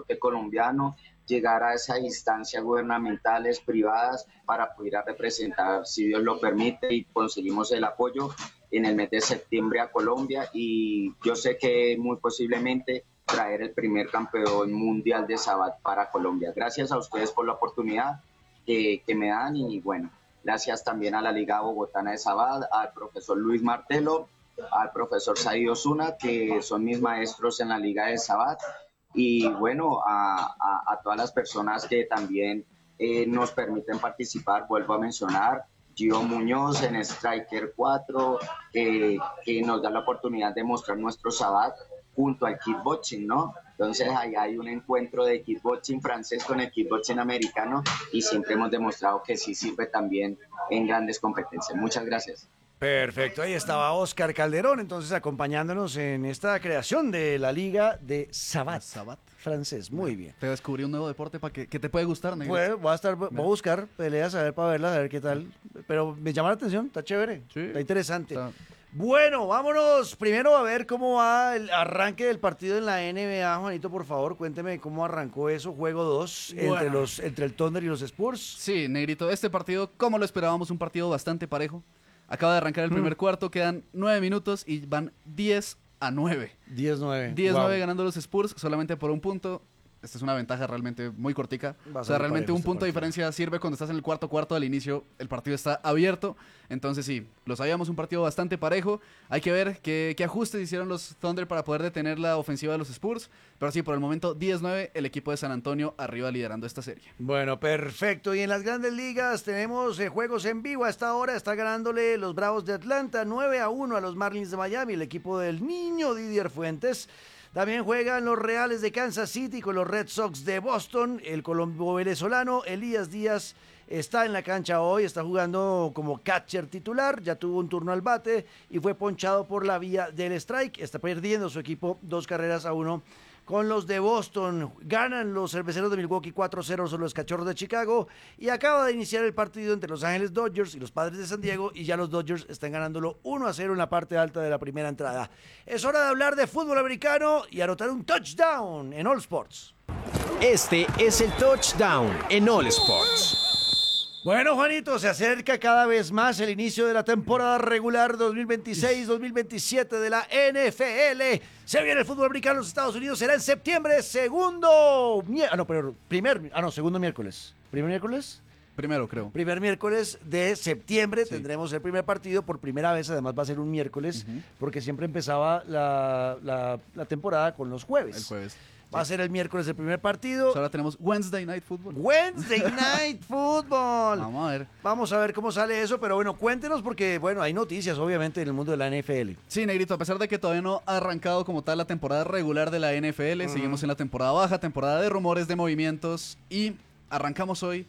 deporte colombiano, llegar a esa instancia gubernamentales, privadas, para poder representar, si Dios lo permite, y conseguimos el apoyo en el mes de septiembre a Colombia, y yo sé que muy posiblemente traer el primer campeón mundial de Sabat para Colombia. Gracias a ustedes por la oportunidad que me dan, y bueno, gracias también a la Liga Bogotana de Sabat, al profesor Luis Martelo, al profesor Said Osuna, que son mis maestros en la Liga de Sabat, y bueno, a todas las personas que también nos permiten participar. Vuelvo a mencionar Gio Muñoz en Striker 4, que nos da la oportunidad de mostrar nuestro Sabat junto al kickboxing, ¿no? Entonces ahí hay un encuentro de kickboxing francés con el kickboxing americano, y siempre hemos demostrado que sí sirve también en grandes competencias. Muchas gracias. Perfecto, ahí estaba Oscar Calderón, entonces acompañándonos en esta creación de la Liga de Sabat. Sabat. Francés, muy bien. Te descubrí un nuevo deporte para que te puede gustar, Negrito. Bueno, voy a buscar peleas a ver para verlas, a ver qué tal. Pero me llama la atención, está chévere, Sí. está interesante. Está- Bueno, vámonos primero a ver cómo va el arranque del partido en la NBA. Juanito, por favor, cuénteme cómo arrancó eso, juego 2, Bueno. entre el Thunder y los Spurs. Sí, Negrito, este partido, como lo esperábamos, un partido bastante parejo. Acaba de arrancar el primer cuarto, quedan 9 minutos y van 10-9. 10-9. 10-9 ganando los Spurs solamente por un punto. Esta es una ventaja realmente muy cortica. Va a O sea, ser realmente parejo un este punto de partido. diferencia sirve cuando estás en el cuarto al inicio. El partido está abierto. Entonces sí, lo sabíamos, un partido bastante parejo. Hay que ver qué ajustes hicieron los Thunder para poder detener la ofensiva de los Spurs. Pero sí, por el momento 10-9, el equipo de San Antonio arriba liderando esta serie. Bueno, perfecto. Y en las grandes ligas tenemos juegos en vivo. A esta hora está ganándole los Bravos de Atlanta 9-1 a los Marlins de Miami, el equipo del niño Didier Fuentes. También juegan los Reales de Kansas City con los Red Sox de Boston. El colombo venezolano Elías Díaz está en la cancha hoy, está jugando como catcher titular, ya tuvo un turno al bate y fue ponchado por la vía del strike. Está perdiendo su equipo 2-1 con los de Boston. Ganan los cerveceros de Milwaukee 4-0 sobre los Cachorros de Chicago, y acaba de iniciar el partido entre Los Ángeles Dodgers y los Padres de San Diego, y ya los Dodgers están ganándolo 1-0 en la parte alta de la primera entrada. Es hora de hablar de fútbol americano y anotar un touchdown en All Sports. Este es el touchdown en All Sports. Bueno, Juanito, se acerca cada vez más el inicio de la temporada regular 2026-2027 de la NFL. Se viene el fútbol americano en los Estados Unidos, será en septiembre, segundo miércoles. ¿Primer miércoles? Primero, creo. Primer miércoles de septiembre tendremos el primer partido por primera vez. Además va a ser un miércoles, porque siempre empezaba la temporada con los jueves. El jueves. Va a ser el miércoles el primer partido. Ahora tenemos Wednesday Night Football. Wednesday Night Football. Vamos a ver. Vamos a ver cómo sale eso, pero bueno, cuéntenos porque, bueno, hay noticias obviamente en el mundo de la NFL. Sí, Negrito, a pesar de que todavía no ha arrancado como tal la temporada regular de la NFL, seguimos en la temporada baja, temporada de rumores, de movimientos, y arrancamos hoy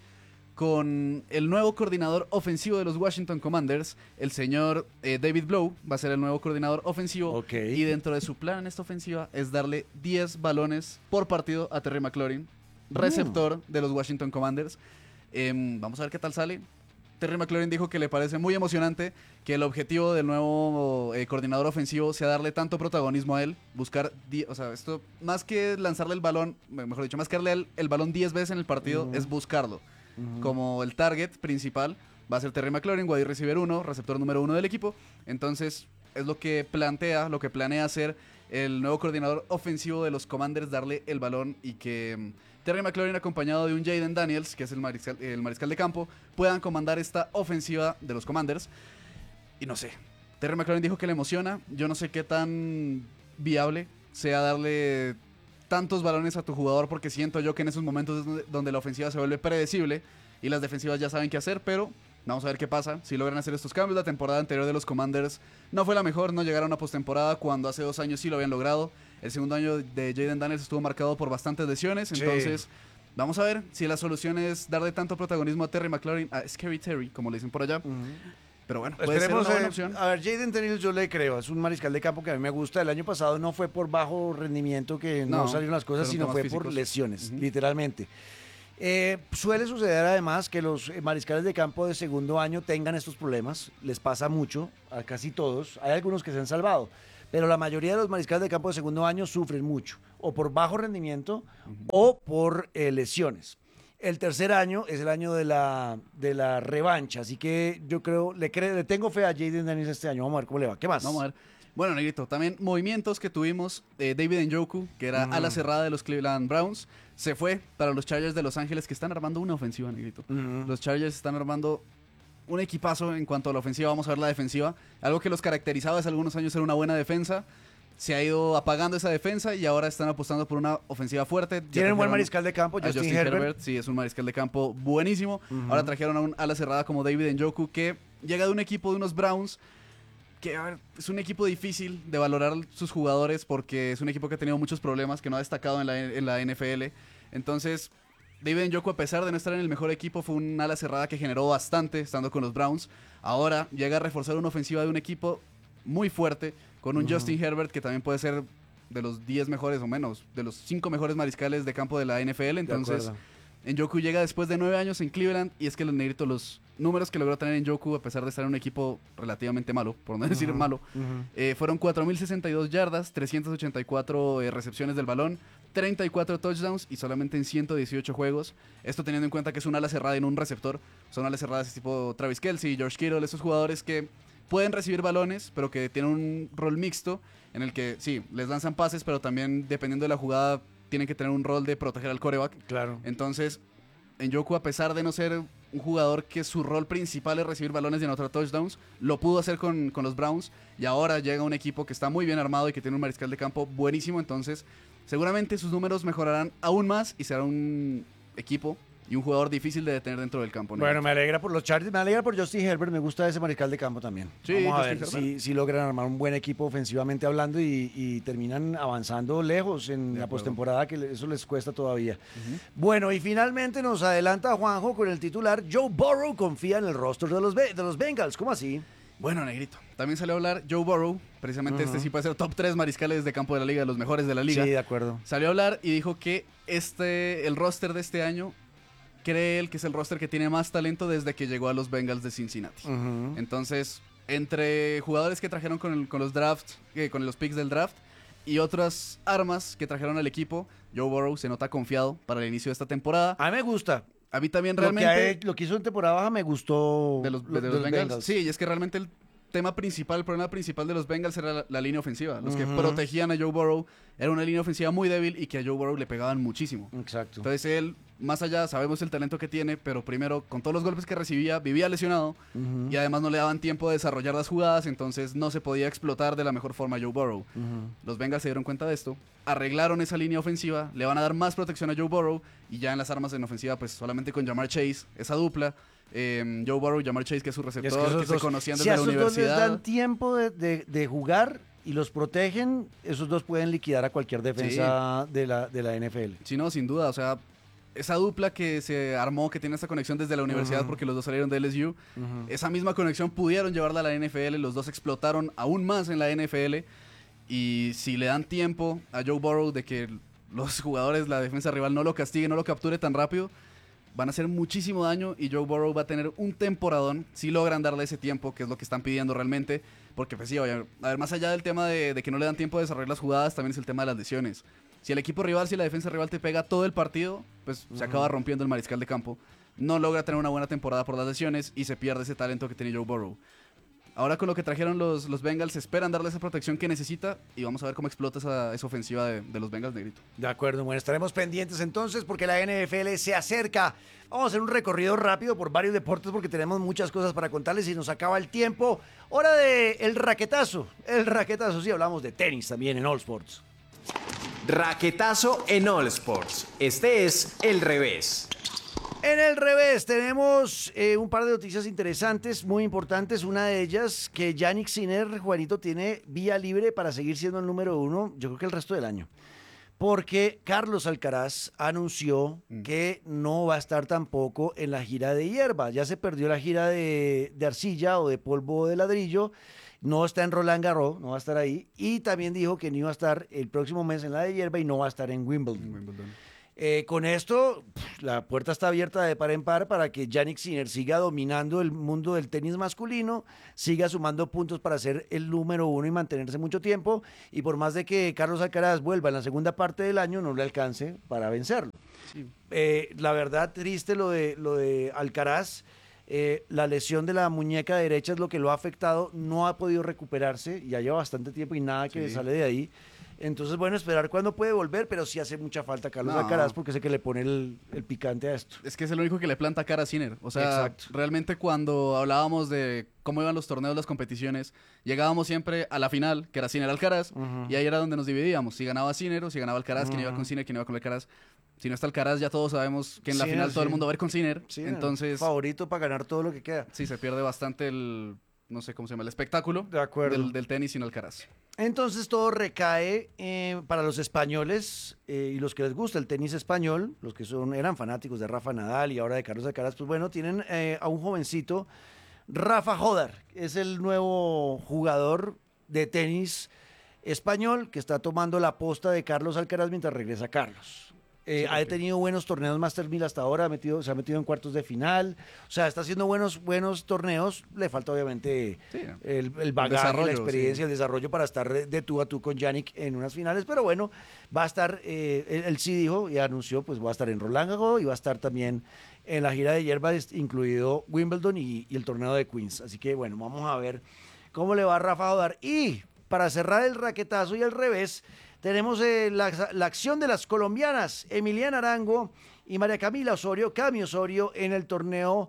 con el nuevo coordinador ofensivo de los Washington Commanders, el señor David Blow, va a ser el nuevo coordinador ofensivo. Ok. Y dentro de su plan en esta ofensiva es darle 10 balones por partido a Terry McLaurin, receptor de los Washington Commanders. Vamos a ver qué tal sale. Terry McLaurin dijo que le parece muy emocionante que el objetivo del nuevo coordinador ofensivo sea darle tanto protagonismo a él, buscar, o sea, esto más que lanzarle el balón, mejor dicho, más que darle el balón 10 veces en el partido, es buscarlo. Como el target principal va a ser Terry McLaurin, wide receiver 1, receptor número 1 del equipo. Entonces es lo que planea hacer el nuevo coordinador ofensivo de los Commanders, darle el balón, y que Terry McLaurin, acompañado de un Jaden Daniels, que es el mariscal de campo, puedan comandar esta ofensiva de los Commanders. Y no sé, Terry McLaurin dijo que le emociona. Yo no sé qué tan viable sea darle tantos balones a tu jugador, porque siento yo que en esos momentos es donde la ofensiva se vuelve predecible y las defensivas ya saben qué hacer, pero vamos a ver qué pasa si logran hacer estos cambios. La temporada anterior de los Commanders no fue la mejor, no llegaron a postemporada cuando hace 2 años sí lo habían logrado. El segundo año de Jaden Daniels estuvo marcado por bastantes lesiones, entonces vamos a ver si la solución es darle tanto protagonismo a Terry McLaurin, a Scary Terry, como le dicen por allá. Pero bueno, puede ser una buena opción. A ver, Jaden Daniels yo le creo, es un mariscal de campo que a mí me gusta. El año pasado no fue por bajo rendimiento que no salieron las cosas, sino fue por lesiones, literalmente. Suele suceder además que los mariscales de campo de segundo año tengan estos problemas, les pasa mucho, a casi todos, hay algunos que se han salvado, pero la mayoría de los mariscales de campo de segundo año sufren mucho, o por bajo rendimiento o por lesiones. El tercer año es el año de la revancha, así que yo creo, le tengo fe a Jaden Daniels este año. Vamos a ver cómo le va. ¿Qué más? Vamos a ver. Bueno, Negrito, también movimientos que tuvimos. David Njoku, que era ala cerrada de los Cleveland Browns, se fue para los Chargers de Los Ángeles, que están armando una ofensiva, Negrito. Los Chargers están armando un equipazo en cuanto a la ofensiva. Vamos a ver la defensiva. Algo que los caracterizaba hace algunos años era una buena defensa. Se ha ido apagando esa defensa y ahora están apostando por una ofensiva fuerte. Tienen un buen mariscal de campo, Justin Herbert. Sí, es un mariscal de campo buenísimo. Ahora trajeron a un ala cerrada como David Njoku, que llega de un equipo de unos Browns que, a ver, es un equipo difícil de valorar sus jugadores porque es un equipo que ha tenido muchos problemas, que no ha destacado en la NFL. Entonces, David Njoku, a pesar de no estar en el mejor equipo, fue un ala cerrada que generó bastante estando con los Browns. Ahora llega a reforzar una ofensiva de un equipo muy fuerte, con un Justin Herbert que también puede ser de los 10 mejores o menos, de los 5 mejores mariscales de campo de la NFL. Entonces, Njoku llega después de 9 años en Cleveland y es que los números que logró tener Njoku, a pesar de estar en un equipo relativamente malo, por no decir malo, fueron 4.062 yardas, 384 recepciones del balón, 34 touchdowns y solamente en 118 juegos. Esto teniendo en cuenta que es un ala cerrada y no un receptor. Son alas cerradas tipo Travis Kelce, George Kittle, esos jugadores que pueden recibir balones, pero que tienen un rol mixto en el que sí, les lanzan pases, pero también dependiendo de la jugada tienen que tener un rol de proteger al quarterback. Claro. Entonces, Njoku, a pesar de no ser un jugador que su rol principal es recibir balones y anotar touchdowns, lo pudo hacer con los Browns y ahora llega un equipo que está muy bien armado y que tiene un mariscal de campo buenísimo. Entonces, seguramente sus números mejorarán aún más y será un equipo y un jugador difícil de detener dentro del campo, ¿no? Bueno, me alegra por los Chargers, me alegra por Justin Herbert, me gusta ese mariscal de campo también. Sí, vamos a Justin ver si logran armar un buen equipo ofensivamente hablando y terminan avanzando lejos en la postemporada, que eso les cuesta todavía. Bueno, y finalmente nos adelanta Juanjo con el titular: Joe Burrow confía en el roster de los Bengals. ¿Cómo así? Bueno, Negrito, también salió a hablar Joe Burrow, precisamente este sí puede ser top 3 mariscales de campo de la liga, de los mejores de la liga. Sí, de acuerdo. Salió a hablar y dijo que el roster de este año cree él que es el roster que tiene más talento desde que llegó a los Bengals de Cincinnati. Entonces, entre jugadores que trajeron con los picks del draft y otras armas que trajeron al equipo, Joe Burrow se nota confiado para el inicio de esta temporada. A mí me gusta. A mí también realmente. Lo que hizo en temporada baja me gustó de los Bengals. Sí, y es que realmente el problema principal de los Bengals era la línea ofensiva. Los que protegían a Joe Burrow era una línea ofensiva muy débil y que a Joe Burrow le pegaban muchísimo. Exacto. Entonces él, más allá, sabemos el talento que tiene, pero primero, con todos los golpes que recibía, vivía lesionado y además no le daban tiempo de desarrollar las jugadas, entonces no se podía explotar de la mejor forma a Joe Burrow. Los Bengals se dieron cuenta de esto, arreglaron esa línea ofensiva, le van a dar más protección a Joe Burrow y ya en las armas en ofensiva, pues solamente con Ja'Marr Chase, esa dupla. Joe Burrow y Ja'Marr Chase, que es su receptor, que se conocían desde la universidad. Si a esos dos les dan tiempo de jugar y los protegen, esos dos pueden liquidar a cualquier defensa de la NFL. Sí, no, sin duda, o sea, esa dupla que se armó, que tiene esta conexión desde la universidad porque los dos salieron de LSU, esa misma conexión pudieron llevarla a la NFL, los dos explotaron aún más en la NFL y si le dan tiempo a Joe Burrow de que los jugadores, la defensa rival no lo castigue, no lo capture tan rápido, van a hacer muchísimo daño y Joe Burrow va a tener un temporadón si logran darle ese tiempo, que es lo que están pidiendo realmente, porque pues sí, a ver, más allá del tema de que no le dan tiempo de desarrollar las jugadas, también es el tema de las lesiones. Si el equipo rival, si la defensa rival te pega todo el partido, pues se acaba rompiendo el mariscal de campo. No logra tener una buena temporada por las lesiones y se pierde ese talento que tiene Joe Burrow. Ahora con lo que trajeron los Bengals, esperan darle esa protección que necesita y vamos a ver cómo explota esa ofensiva de los Bengals, Negrito. De acuerdo, bueno, estaremos pendientes entonces porque la NFL se acerca. Vamos a hacer un recorrido rápido por varios deportes porque tenemos muchas cosas para contarles y nos acaba el tiempo. Hora de el raquetazo, sí, hablamos de tenis también en All Sports. Raquetazo en All Sports. Este es el revés. En el revés tenemos un par de noticias interesantes, muy importantes. Una de ellas, que Jannik Sinner, Juanito, tiene vía libre para seguir siendo el número 1, yo creo que el resto del año. Porque Carlos Alcaraz anunció que no va a estar tampoco en la gira de hierba. Ya se perdió la gira de arcilla o de polvo de ladrillo. No está en Roland Garros, no va a estar ahí. Y también dijo que no iba a estar el próximo mes en la de hierba y no va a estar en Wimbledon. Con esto, la puerta está abierta de par en par para que Jannik Sinner siga dominando el mundo del tenis masculino, siga sumando puntos para ser el número 1 y mantenerse mucho tiempo, y por más de que Carlos Alcaraz vuelva en la segunda parte del año, no le alcance para vencerlo. Sí. La verdad, triste lo de Alcaraz. La lesión de la muñeca derecha es lo que lo ha afectado, no ha podido recuperarse, ya lleva bastante tiempo y nada que sale de ahí. Entonces, bueno, esperar cuándo puede volver, pero sí hace mucha falta Carlos Alcaraz porque sé que le pone el picante a esto. Es que es el único que le planta cara a Sinner. O sea, Exacto. realmente cuando hablábamos de cómo iban los torneos, las competiciones, llegábamos siempre a la final, que era Sinner-Alcaraz, y ahí era donde nos dividíamos. Si ganaba Sinner o si ganaba Alcaraz, quién iba con Sinner, quién iba con Alcaraz. Si no está Alcaraz, ya todos sabemos que en la Sinner, final todo el sí. mundo va a ir con Sinner. Sí, Entonces, favorito para ganar todo lo que queda. sí, se pierde bastante el, no sé cómo se llama, el espectáculo De acuerdo. del tenis sin Alcaraz. Entonces todo recae para los españoles y los que les gusta el tenis español, los que eran fanáticos de Rafa Nadal y ahora de Carlos Alcaraz, pues bueno, tienen a un jovencito, Rafa Jodar, es el nuevo jugador de tenis español que está tomando la posta de Carlos Alcaraz mientras regresa Carlos. Ha tenido buenos torneos Master 1000 hasta ahora, se ha metido en cuartos de final, o sea, está haciendo buenos torneos, le falta obviamente el bagaje, la experiencia, el desarrollo para estar de tú a tú con Jannik en unas finales, pero bueno, va a estar, él sí dijo y anunció, pues va a estar en Roland Garros y va a estar también en la gira de hierba, incluido Wimbledon y el torneo de Queens, así que bueno, vamos a ver cómo le va a Rafa Jodar. Y para cerrar el raquetazo y el revés, tenemos la acción de las colombianas, Emiliana Arango y María Camila Osorio, Cami Osorio, en el torneo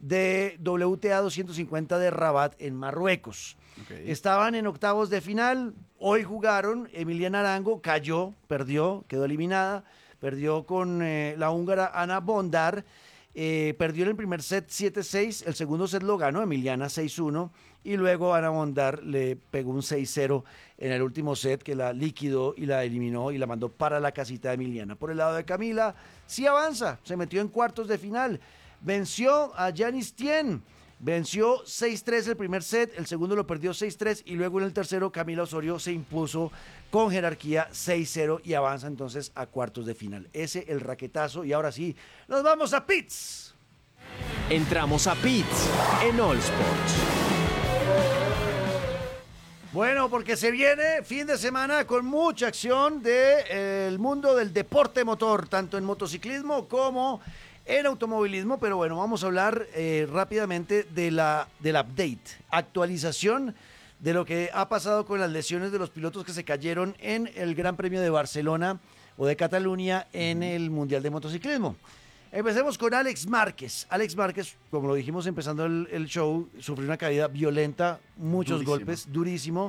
de WTA 250 de Rabat en Marruecos. Okay. Estaban en octavos de final, hoy jugaron, Emiliana Arango cayó, perdió, quedó eliminada, perdió con la húngara Ana Bondar, perdió en el primer set 7-6, el segundo set lo ganó Emiliana 6-1 y luego Ana Bondar le pegó un 6-0 en el último set que la liquidó y la eliminó y la mandó para la casita de Emiliana. Por el lado de Camila, sí avanza, se metió en cuartos de final, venció a Yanis Tien, venció 6-3 el primer set, el segundo lo perdió 6-3 y luego en el tercero Camila Osorio se impuso con jerarquía 6-0 y avanza entonces a cuartos de final. Ese el raquetazo y ahora sí, nos vamos a pits. Entramos a pits en All Sports. Bueno, porque se viene fin de semana con mucha acción del mundo del deporte motor, tanto en motociclismo como en automovilismo, pero bueno, vamos a hablar rápidamente del update, actualización de lo que ha pasado con las lesiones de los pilotos que se cayeron en el Gran Premio de Barcelona o de Cataluña en el Mundial de Motociclismo. Empecemos con Alex Márquez. Alex Márquez, como lo dijimos empezando el show, sufrió una caída violenta, muchos golpes, durísimo.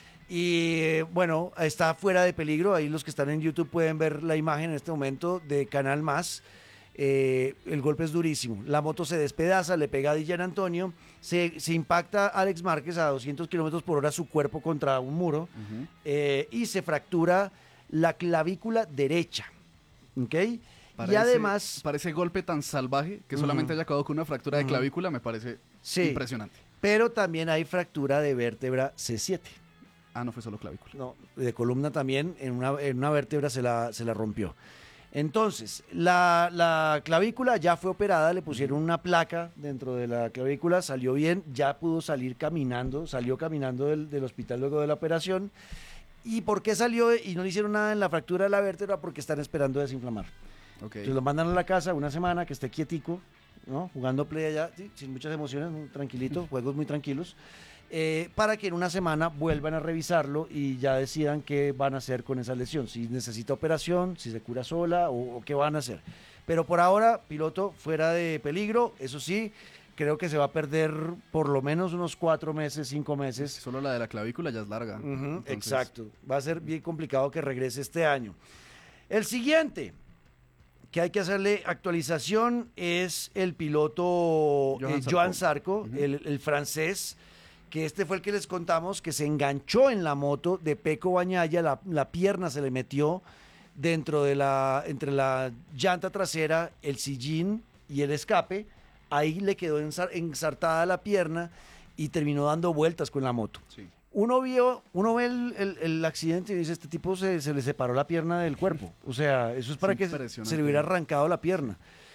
Y bueno, está fuera de peligro. Ahí los que están en YouTube pueden ver la imagen en este momento de Canal Más. El golpe es durísimo. La moto se despedaza, le pega a Dillan Antonio. Se impacta Alex Márquez a 200 kilómetros por hora su cuerpo contra un muro. Y se fractura la clavícula derecha. ¿Ok? Y además... Parece golpe tan salvaje que solamente haya acabado con una fractura de clavícula, me parece impresionante. Pero también hay fractura de vértebra C7. Ah, no fue solo clavícula. No, de columna también, en una vértebra se la rompió. Entonces, la clavícula ya fue operada, le pusieron una placa dentro de la clavícula, salió bien, ya pudo salir caminando, salió caminando del hospital luego de la operación. ¿Y por qué salió y no le hicieron nada en la fractura de la vértebra? Porque están esperando desinflamar. Okay. Entonces lo mandan a la casa una semana, que esté quietico, ¿no? Jugando play allá, ¿sí? Sin muchas emociones, muy tranquilito, juegos muy tranquilos, para que en una semana vuelvan a revisarlo y ya decidan qué van a hacer con esa lesión, si necesita operación, si se cura sola o qué van a hacer. Pero por ahora, piloto fuera de peligro, eso sí, creo que se va a perder por lo menos unos 4 meses, 5 meses. Solo la de la clavícula ya es larga. Entonces... Exacto, va a ser bien complicado que regrese este año. El siguiente que hay que hacerle actualización es el piloto Joan Zarco, el francés, que este fue el que les contamos que se enganchó en la moto de Pecco Bagnaia, la pierna se le metió entre la llanta trasera, el sillín y el escape, ahí le quedó ensartada la pierna y terminó dando vueltas con la moto. Sí. Uno ve el accidente y dice, este tipo se le separó la pierna del cuerpo. O sea, eso es para que se le hubiera arrancado la pierna.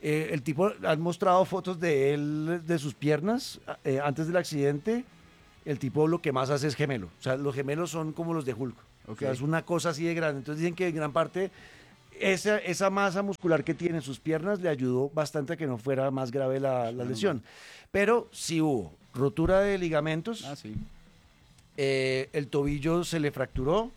El tipo, han mostrado fotos de él, de sus piernas, antes del accidente. El tipo lo que más hace es gemelo. O sea, los gemelos son como los de Hulk. O sea, es una cosa así de grande. Entonces dicen que en gran parte esa masa muscular que tiene en sus piernas le ayudó bastante a que no fuera más grave la lesión. Pero sí hubo rotura de ligamentos. Sí. El tobillo se le fracturó.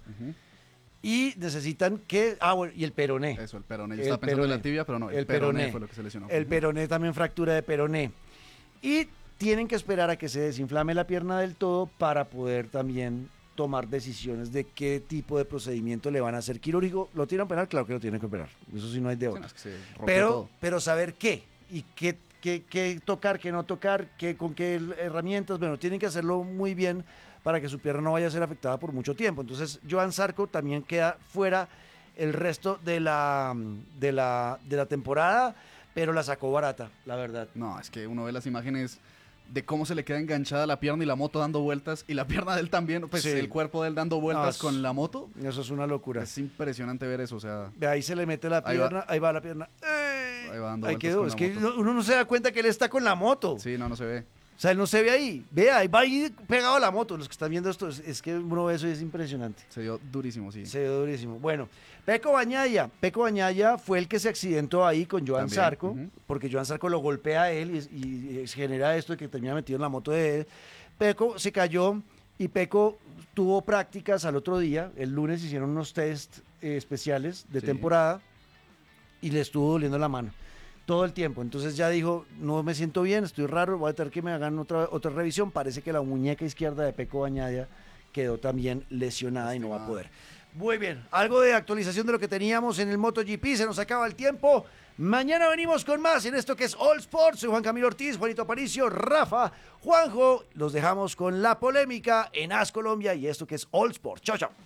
Y necesitan que... bueno, y el peroné. Eso, el peroné. Yo estaba pensando en la tibia, pero no, el peroné fue lo que se lesionó. El peroné también, fractura de peroné. Y tienen que esperar a que se desinflame la pierna del todo para poder también tomar decisiones de qué tipo de procedimiento le van a hacer quirúrgico. ¿Lo tienen que operar? Claro que lo tienen que operar. Eso sí, no hay de otra. Sí, no, es que pero saber qué y qué tocar, qué no tocar, con qué herramientas. Bueno, tienen que hacerlo muy bien para que su pierna no vaya a ser afectada por mucho tiempo. Entonces, Joan Zarco también queda fuera el resto de la temporada, pero la sacó barata, la verdad. No, es que uno ve las imágenes de cómo se le queda enganchada la pierna y la moto dando vueltas, y la pierna de él también, pues sí. El cuerpo de él dando vueltas con la moto. Eso es una locura. Es impresionante ver eso, o sea... De ahí se le mete la pierna, ahí va la pierna. Ahí va dando ahí vueltas quedó, con es la que moto. uno no se da cuenta que él está con la moto. Sí, no se ve. O sea, él no se ve ahí. Vea, ahí va ahí pegado a la moto. Los que están viendo esto, es que uno ve eso y es impresionante. Se dio durísimo, sí. Se dio durísimo. Bueno, Pecco Bagnaia fue el que se accidentó ahí con Joan Zarco, porque Joan Zarco lo golpea a él y genera esto de que termina metido en la moto de él. Pecco se cayó y Pecco tuvo prácticas al otro día. El lunes hicieron unos test especiales de temporada y le estuvo doliendo la mano todo el tiempo. Entonces ya dijo, no me siento bien, estoy raro, voy a tener que me hagan otra revisión. Parece que la muñeca izquierda de Pecco Bagnaia quedó también lesionada y no va a poder. Muy bien, algo de actualización de lo que teníamos en el MotoGP, se nos acaba el tiempo. Mañana venimos con más en esto que es All Sports. Soy Juan Camilo Ortiz, Juanito Aparicio, Rafa, Juanjo. Los dejamos con la polémica en AS Colombia y esto que es All Sports. Chao, chao.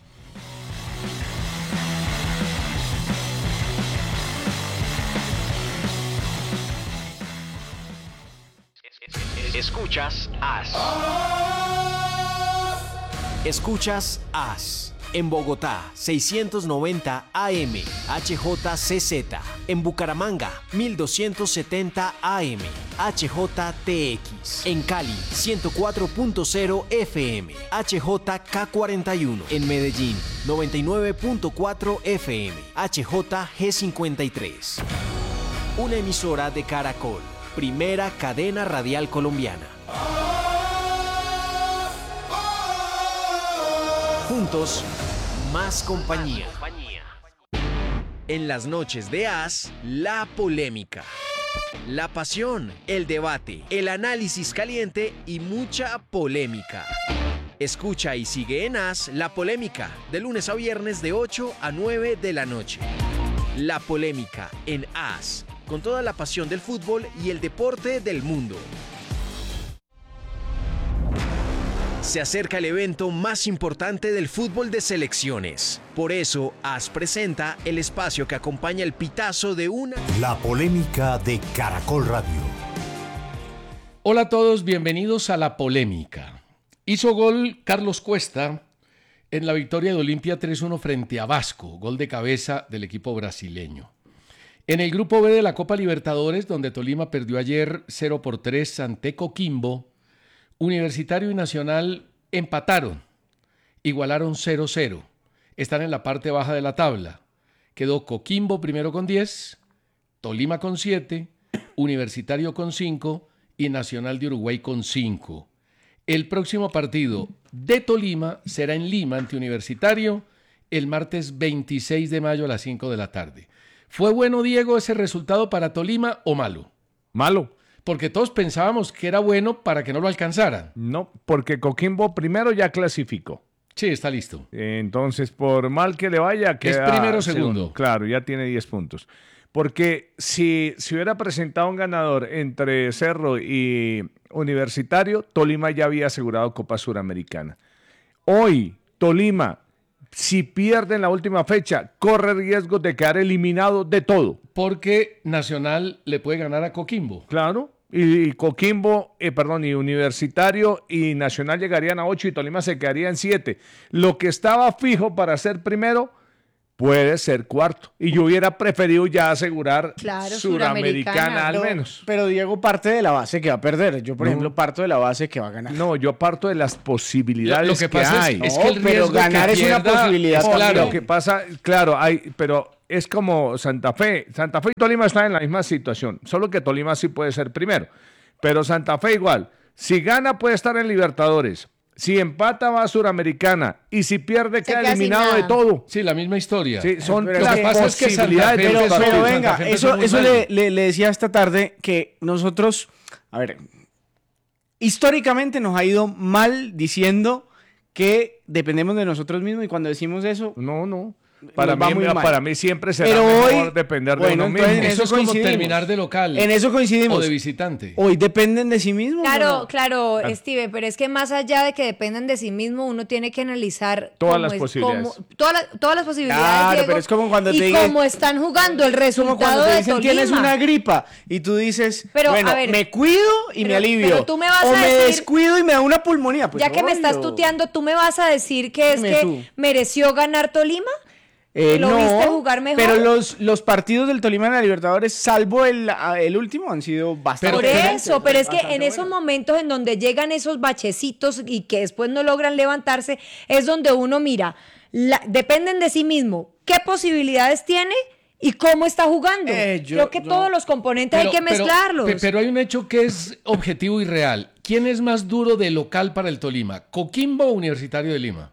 Escuchas AS. Escuchas AS. En Bogotá, 690 AM, HJCZ. En Bucaramanga, 1270 AM, HJTX. En Cali, 104.0 FM, HJK41. En Medellín, 99.4 FM, HJG53. Una emisora de Caracol, primera cadena radial colombiana. Juntos, más compañía. En las noches de AS, la polémica, la pasión, el debate, el análisis caliente y mucha polémica. Escucha y sigue en AS La Polémica, de lunes a viernes de 8 a 9 de la noche. La Polémica en AS, con toda la pasión del fútbol y el deporte del mundo. Se acerca el evento más importante del fútbol de selecciones. Por eso, AS presenta el espacio que acompaña el pitazo de una... La Polémica de Caracol Radio. Hola a todos, bienvenidos a La Polémica. Hizo gol Carlos Cuesta en la victoria de Olimpia 3-1 frente a Vasco, gol de cabeza del equipo brasileño. En el grupo B de la Copa Libertadores, donde Tolima perdió ayer 0-3 ante Coquimbo, Universitario y Nacional empataron, igualaron 0-0. Están en la parte baja de la tabla. Quedó Coquimbo primero con 10, Tolima con 7, Universitario con 5 y Nacional de Uruguay con 5. El próximo partido de Tolima será en Lima ante Universitario el martes 26 de mayo a las 5 de la tarde. ¿Fue bueno, Diego, ese resultado para Tolima o malo? Malo. Porque todos pensábamos que era bueno para que no lo alcanzaran. No, porque Coquimbo primero ya clasificó. Sí, está listo. Entonces, por mal que le vaya, queda es primero o segundo. Claro, ya tiene 10 puntos. Porque si hubiera presentado un ganador entre Cerro y Universitario, Tolima ya había asegurado Copa Suramericana. Hoy, Tolima, si pierde en la última fecha, corre riesgo de quedar eliminado de todo. Porque Nacional le puede ganar a Coquimbo. Claro. Y Coquimbo, y Universitario y Nacional llegarían a 8 y Tolima se quedaría en 7. Lo que estaba fijo para ser primero puede ser cuarto. Y yo hubiera preferido ya asegurar Claro, Suramericana al Pero- menos. Pero Diego parte de la base que va a perder. Yo, por ejemplo, parto de la base que va a ganar. No, yo parto de las posibilidades Lo que pasa hay. es que el No, pero riesgo ganar que es una pierda posibilidad, es No, claro. Lo que pasa, claro, pero es como Santa Fe. Santa Fe y Tolima están en la misma situación, solo que Tolima sí puede ser primero. Pero Santa Fe igual. Si gana puede estar en Libertadores. Si empata va a Suramericana. Y si pierde queda queda sin eliminado nada. de todo. Sí, la misma historia. Sí, son Pero las lo que pasa es que Santa posibilidades Fe de los empezó- Pero partidos. venga, Santa Fe empezó muy eso mal. le decía esta tarde que nosotros, a ver, históricamente nos ha ido mal diciendo que dependemos de nosotros mismos y cuando decimos eso, No. Para Nos va muy mal. mí siempre será Pero mejor hoy- depender de bueno, uno entonces mismo. en Eso es como coincidimos. terminar de local en eso coincidimos. o de visitante. Hoy dependen de sí mismos. Claro, ¿o no? claro, Steve, pero es que más allá de que dependan de sí mismo, uno tiene que analizar Todas cómo las posibilidades. todas las posibilidades, Claro, Diego, pero es como cuando y te digan- cómo están jugando el Como resultado cuando te de dicen Tolima. tienes una gripa y tú dices, Pero, bueno, a ver, me cuido y me pero- alivio. pero tú me vas o a me decir- descuido y me da una pulmonía. Pues ya que me estás obvio. tuteando, ¿tú me vas a decir que es Dime que tú. mereció ganar Tolima? ¿Lo viste jugar mejor? Pero los partidos del Tolima en la Libertadores, salvo el último, han sido bastante Por excelentes, eso, pero es que bastante en esos buenos. momentos en donde llegan esos bachecitos y que después no logran levantarse, es donde uno mira, dependen de sí mismo, qué posibilidades tiene y cómo está jugando. Creo que todos los componentes hay que mezclarlos. Pero hay un hecho que es objetivo y real. ¿Quién es más duro de local para el Tolima? ¿Coquimbo o Universitario de Lima?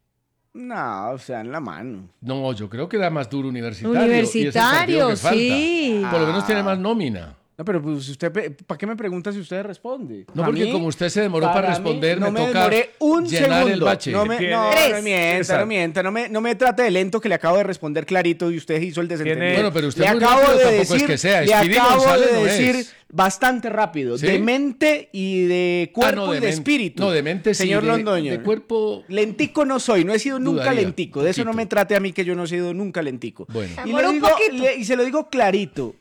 No, o sea, en la mano. No, yo creo que da más duro Universitario. y es el partido Universitario, que falta. sí. Por lo menos tiene más nómina. No, pero pues usted, ¿para qué me pregunta si usted responde? No, A porque mí- como usted se demoró para mí responder, no me toca demoré un llenar segundo. el bache. No me Tres. mienta, no me trate de lento que le acabo de responder clarito y usted hizo el desentendido. Bueno, pero usted le muy acabo rápido de tampoco es decir, que sea. le Speedy acabo González de no decir es. bastante rápido, ¿Sí? de mente y de cuerpo no, y de men- espíritu. no, de mente sí, Señor de- Londoño. de cuerpo- Lentico no soy, no he sido nunca Dudaría, lentico. De eso no poquito. me trate a mí que yo no he sido nunca lentico. Bueno. Y, Amor, le un digo, poquito. y se lo digo clarito.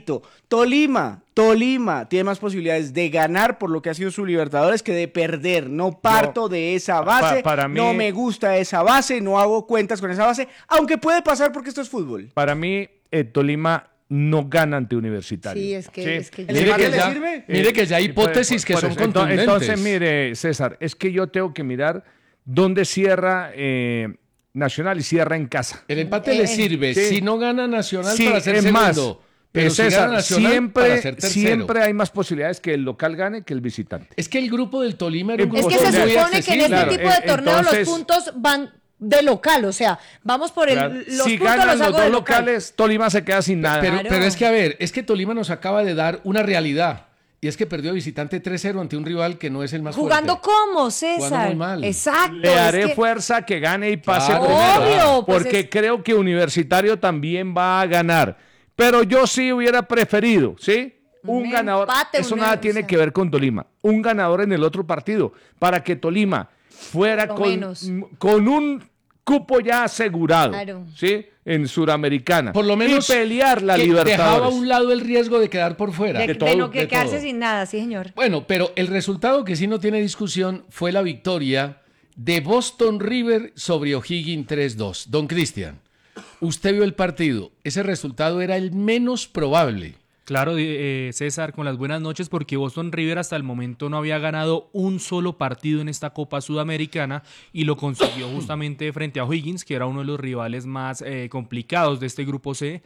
Tolima tiene más posibilidades de ganar por lo que ha sido su Libertadores que de perder. No parto de esa base. para mí- no me gusta esa base, no hago cuentas con esa base, aunque puede pasar porque esto es fútbol. Para mí, Tolima no gana ante Universitario. Sí, es que ¿El Mire empate que, le ya, sirve? mire que ya hay Y por- hipótesis que por son eso. contundentes. Entonces, mire, César, es que yo tengo que mirar dónde cierra Nacional y cierra en casa. El empate le sirve sí. si no gana Nacional Sí, para ser es segundo. más, Pero si César, gana Nacional para ser siempre, tercero. siempre hay más posibilidades que el local gane que el visitante. Es que el grupo del Tolima era un Es grupo Es que se muy supone que en accesible. este Claro, tipo de torneos entonces- los puntos van de local, o sea, vamos por Claro. los Si puntos ganan los los hago dos de local. locales, Tolima se queda sin nada. Pero, Claro. pero es que, a ver, es que Tolima nos acaba de dar una realidad. Y es que perdió visitante 3-0 ante un rival que no es el más Jugando fuerte. como, César. Jugando muy mal. Exacto. Le es daré que- fuerza que gane y pase Claro. primero. Obvio, pues porque es- creo que Universitario también va a ganar. Pero yo sí hubiera preferido, ¿sí? Un Un ganador. empate, Eso un- nada o tiene sea. que ver con Tolima. Un ganador en el otro partido. Para que Tolima fuera Por lo menos. con un cupo ya asegurado. Claro. ¿Sí? En Suramericana. Por lo menos Y pelear la que Libertadores. dejaba a un lado el riesgo de quedar por fuera. de, todo, de no que de quedarse todo. sin nada, sí, señor. Bueno, pero el resultado que sí no tiene discusión fue la victoria de Boston River sobre O'Higgins 3-2. Don Cristian, usted vio el partido. Ese resultado era el menos probable. Claro, César, con las buenas noches, porque Boston River hasta el momento no había ganado un solo partido en esta Copa Sudamericana y lo consiguió justamente frente a O'Higgins, que era uno de los rivales más complicados de este grupo C.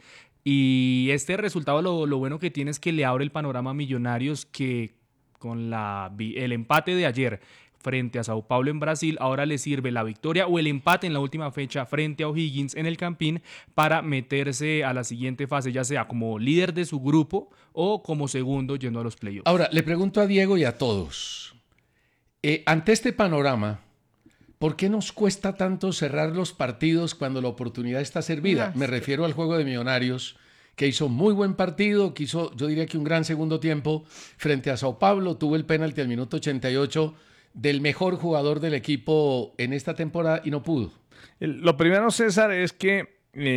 Y este resultado lo bueno que tiene es que le abre el panorama a Millonarios, que con el empate de ayer frente a Sao Paulo en Brasil, ahora le sirve la victoria o el empate en la última fecha frente a O'Higgins en el Campín para meterse a la siguiente fase, ya sea como líder de su grupo o como segundo yendo a los playoffs. Ahora, le pregunto a Diego y a todos. Ante este panorama, ¿por qué nos cuesta tanto cerrar los partidos cuando la oportunidad está servida? Me refiero al juego de Millonarios, que hizo muy buen partido, que hizo, yo diría que un gran segundo tiempo frente a Sao Paulo, tuvo el penalti al minuto 88 del mejor jugador del equipo en esta temporada y no pudo. Lo primero, César, es que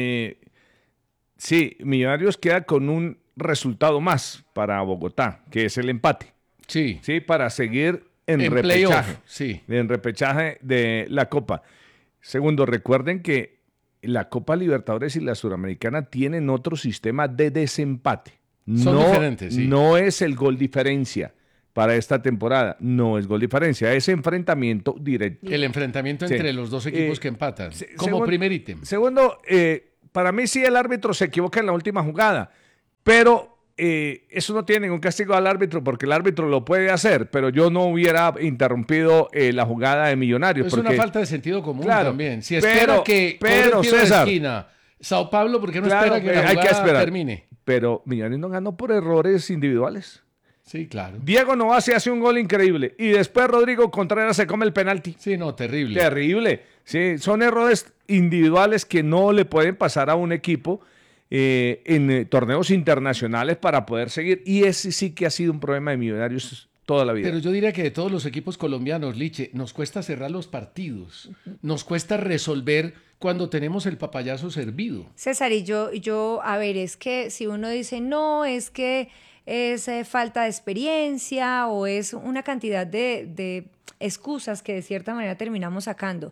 sí, Millonarios queda con un resultado más para Bogotá, que es el empate. Sí, Sí, para seguir en playoff, repechaje. sí. En repechaje de la Copa. Segundo, recuerden que la Copa Libertadores y la Suramericana tienen otro sistema de desempate. Son diferentes, sí. No es el gol diferencia para esta temporada. No es gol diferencia, es enfrentamiento directo. El enfrentamiento entre los dos equipos que empatan. Como primer ítem. Segundo, para mí sí el árbitro se equivoca en la última jugada, pero eso no tiene ningún castigo al árbitro porque el árbitro lo puede hacer, pero yo no hubiera interrumpido la jugada de Millonarios. Es porque, una falta de sentido común claro, también. Si espera que pero tiro de César, esquina, Sao Paulo, ¿por qué no claro, espera que la hay que jugada esperar. termine? Pero Millonarios no ganó por errores individuales. Sí, claro. Diego Novasi hace un gol increíble y después Rodrigo Contreras se come el penalti. Sí, no, terrible. Terrible. Sí, son errores individuales que no le pueden pasar a un equipo en torneos internacionales para poder seguir. Y ese sí que ha sido un problema de Millonarios toda la vida. Pero yo diría que de todos los equipos colombianos, Liche, nos cuesta cerrar los partidos. Nos cuesta resolver cuando tenemos el papayazo servido. César, y yo, a ver, es que si uno dice, no, es que es falta de experiencia o es una cantidad de excusas que de cierta manera terminamos sacando.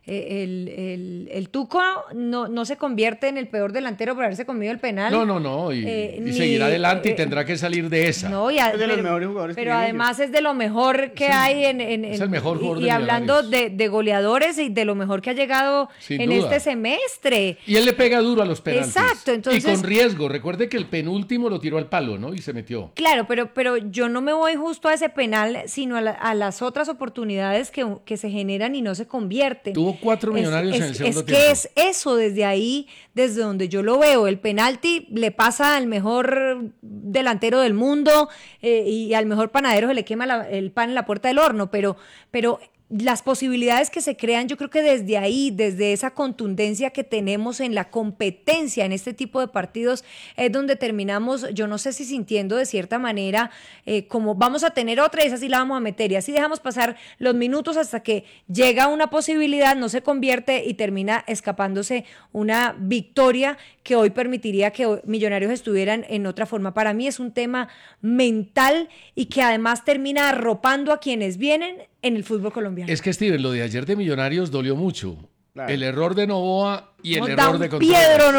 El Tuco no se convierte en el peor delantero por haberse comido el penal. No, y seguirá adelante y tendrá que salir de esa. No, es de los mejores jugadores pero además es de lo mejor que hay es el mejor jugador y hablando de goleadores y de lo mejor que ha llegado sin en duda. este semestre. Y él le pega duro a los penaltis. Exacto, entonces, y con riesgo. Recuerde que el penúltimo lo tiró al palo, ¿no? Y se metió. Claro, pero yo no me voy justo a ese penal, sino a las otras oportunidades que se generan y no se convierten. Tuvo 4 Millonarios en el segundo tiempo. Es que es eso, desde ahí, desde donde yo lo veo. El penalti le pasa al mejor delantero del mundo y al mejor panadero se le quema el pan en la puerta del horno, pero las posibilidades que se crean, yo creo que desde ahí, desde esa contundencia que tenemos en la competencia en este tipo de partidos, es donde terminamos, yo no sé si sintiendo de cierta manera, como vamos a tener otra y esa sí la vamos a meter, y así dejamos pasar los minutos hasta que llega una posibilidad, no se convierte y termina escapándose una victoria que hoy permitiría que Millonarios estuvieran en otra forma. Para mí es un tema mental y que además termina arropando a quienes vienen en el fútbol colombiano. Es que, Steven, lo de ayer de Millonarios dolió mucho. Claro. El error de Novoa y el error de Contreras. Piedro,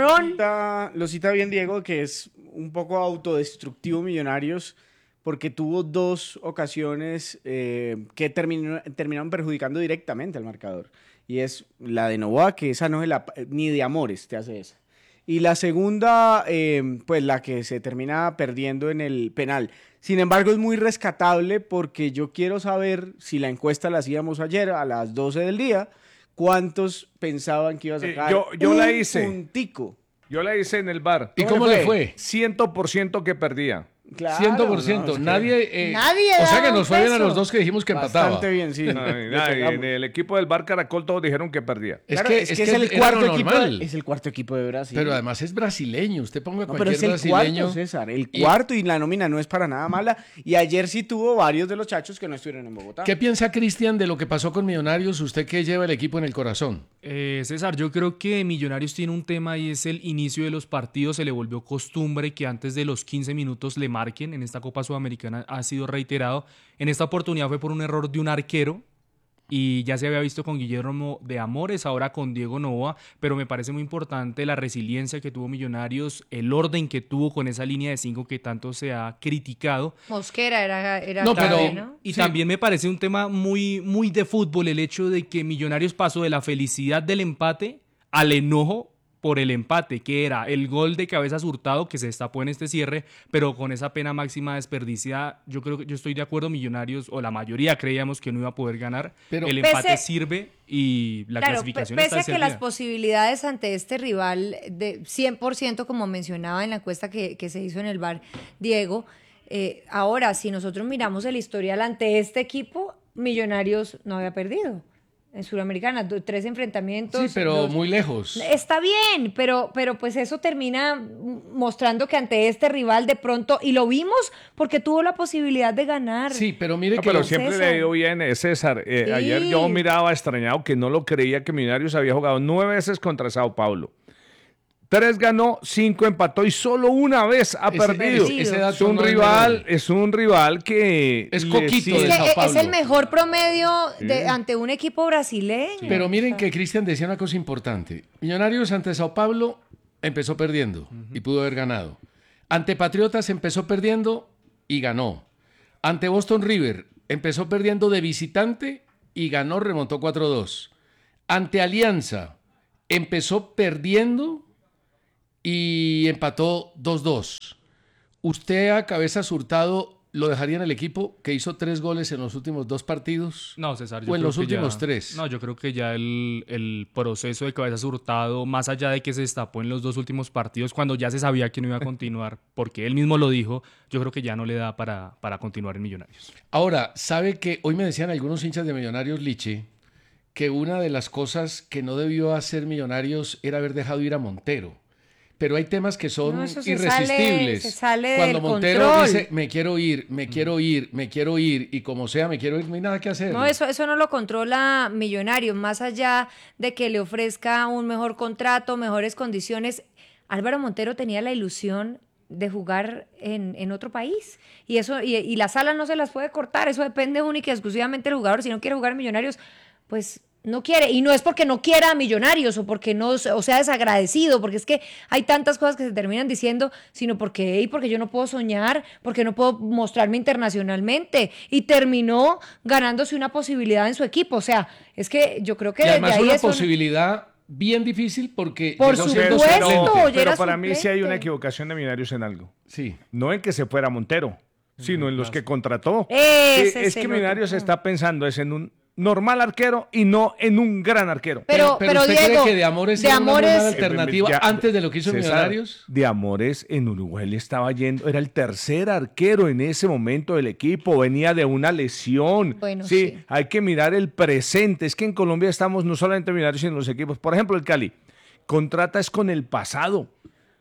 no. Lo cita bien Diego, que es un poco autodestructivo Millonarios, porque tuvo 2 ocasiones que terminaron perjudicando directamente al marcador. Y es la de Novoa, que esa no es ni de amores te hace esa. Y la segunda, pues la que se termina perdiendo en el penal. Sin embargo, es muy rescatable porque yo quiero saber, si la encuesta la hacíamos ayer a las 12 del día, ¿cuántos pensaban que iba a sacar yo la hice. puntico? Yo la hice en el bar. ¿Y cómo le fue? 100% que perdía. Claro, 100%. No, nadie o sea que nos fue bien a los dos que dijimos que empataba. Bastante bien, sí. En el equipo del Bar Caracol todos dijeron que perdía. Es el cuarto equipo. Es el cuarto equipo de Brasil. Pero además es brasileño. Usted ponga cualquier pero es el brasileño. Cuarto, César. El cuarto y la nómina no es para nada mala. Y ayer sí tuvo varios de los chachos que no estuvieron en Bogotá. ¿Qué piensa Cristian de lo que pasó con Millonarios? Usted que lleva el equipo en el corazón. César, yo creo que Millonarios tiene un tema y es el inicio de los partidos. Se le volvió costumbre que antes de los 15 minutos le marquen. En esta Copa Sudamericana ha sido reiterado. En esta oportunidad fue por un error de un arquero y ya se había visto con Guillermo de Amores, ahora con Diego Novoa, pero me parece muy importante la resiliencia que tuvo Millonarios, el orden que tuvo con esa línea de 5 que tanto se ha criticado. Mosquera era no, clave, pero, ¿no? Y sí, también me parece un tema muy, muy de fútbol, el hecho de que Millonarios pasó de la felicidad del empate al enojo por el empate, que era el gol de Cabezas Hurtado que se destapó en este cierre, pero con esa pena máxima desperdiciada. Yo creo que yo estoy de acuerdo, Millonarios, o la mayoría creíamos que no iba a poder ganar, pero el empate sirve y la clasificación está pese a que las posibilidades ante este rival de 100%, como mencionaba en la encuesta que se hizo en el bar Diego, ahora si nosotros miramos el historial ante este equipo, Millonarios no había perdido en Suramericana, 3 enfrentamientos. Sí, pero muy lejos. Está bien, pero pues eso termina mostrando que ante este rival de pronto, y lo vimos porque tuvo la posibilidad de ganar. Sí, pero mire que... Pero siempre César le ha ido bien, César. Sí. Ayer yo miraba extrañado que no lo creía que Millonarios había jugado 9 veces contra Sao Paulo. 3 ganó, 5 empató y solo una vez ha perdido. Ese dato Es un no rival, es un rival que Es le coquito sigue- de Sao Es Paulo. el mejor promedio ante un equipo brasileño. Pero miren que Cristian decía una cosa importante. Millonarios ante Sao Paulo empezó perdiendo y pudo haber ganado. Ante Patriotas empezó perdiendo y ganó. Ante Boston River empezó perdiendo de visitante y ganó, remontó 4-2. Ante Alianza empezó perdiendo y empató 2-2. ¿Usted a Cabezas Hurtado lo dejaría en el equipo que hizo 3 goles en los últimos 2 partidos? No, César. ¿O yo en creo los que últimos ya- 3? No, yo creo que ya el proceso de Cabezas Hurtado, más allá de que se destapó en los 2 últimos partidos, cuando ya se sabía que no iba a continuar, porque él mismo lo dijo, yo creo que ya no le da para continuar en Millonarios. Ahora, ¿sabe que hoy me decían algunos hinchas de Millonarios, Liche, que una de las cosas que no debió hacer Millonarios era haber dejado ir a Montero? Pero hay temas que son No, eso se irresistibles. se sale Cuando del Montero control. dice, me quiero ir, me quiero ir, me quiero ir, y como sea, me quiero ir, no hay nada que hacer. No, eso no lo controla Millonarios, más allá de que le ofrezca un mejor contrato, mejores condiciones. Álvaro Montero tenía la ilusión de jugar en otro país y eso y las alas no se las puede cortar, eso depende única y exclusivamente del jugador. Si no quiere jugar en Millonarios, pues no quiere, y no es porque no quiera a Millonarios o porque no o sea desagradecido, porque es que hay tantas cosas que se terminan diciendo, sino porque yo no puedo soñar, porque no puedo mostrarme internacionalmente, y terminó ganándose una posibilidad en su equipo. O sea, es que yo creo que Y además desde ahí una es un- posibilidad bien difícil porque Por llegó supuesto, siendo ya suplente. pero era para mí sí hay una suplente. equivocación de Millonarios en algo. Sí. No en que se fuera Montero, sino en los que contrató. Ese Sí, es que el Millonarios otro. está pensando es en un normal arquero y no en un gran arquero. Pero ¿usted Diego, cree que de Amores de era una Amores- buena alternativa Ya, antes de lo que hizo César, Millonarios? De Amores en Uruguay le estaba yendo, era el tercer arquero en ese momento del equipo, venía de una lesión. Bueno, sí, sí. hay que mirar el presente. Es que en Colombia estamos no solamente Millonarios sino los equipos. Por ejemplo, el Cali contrata es con el pasado.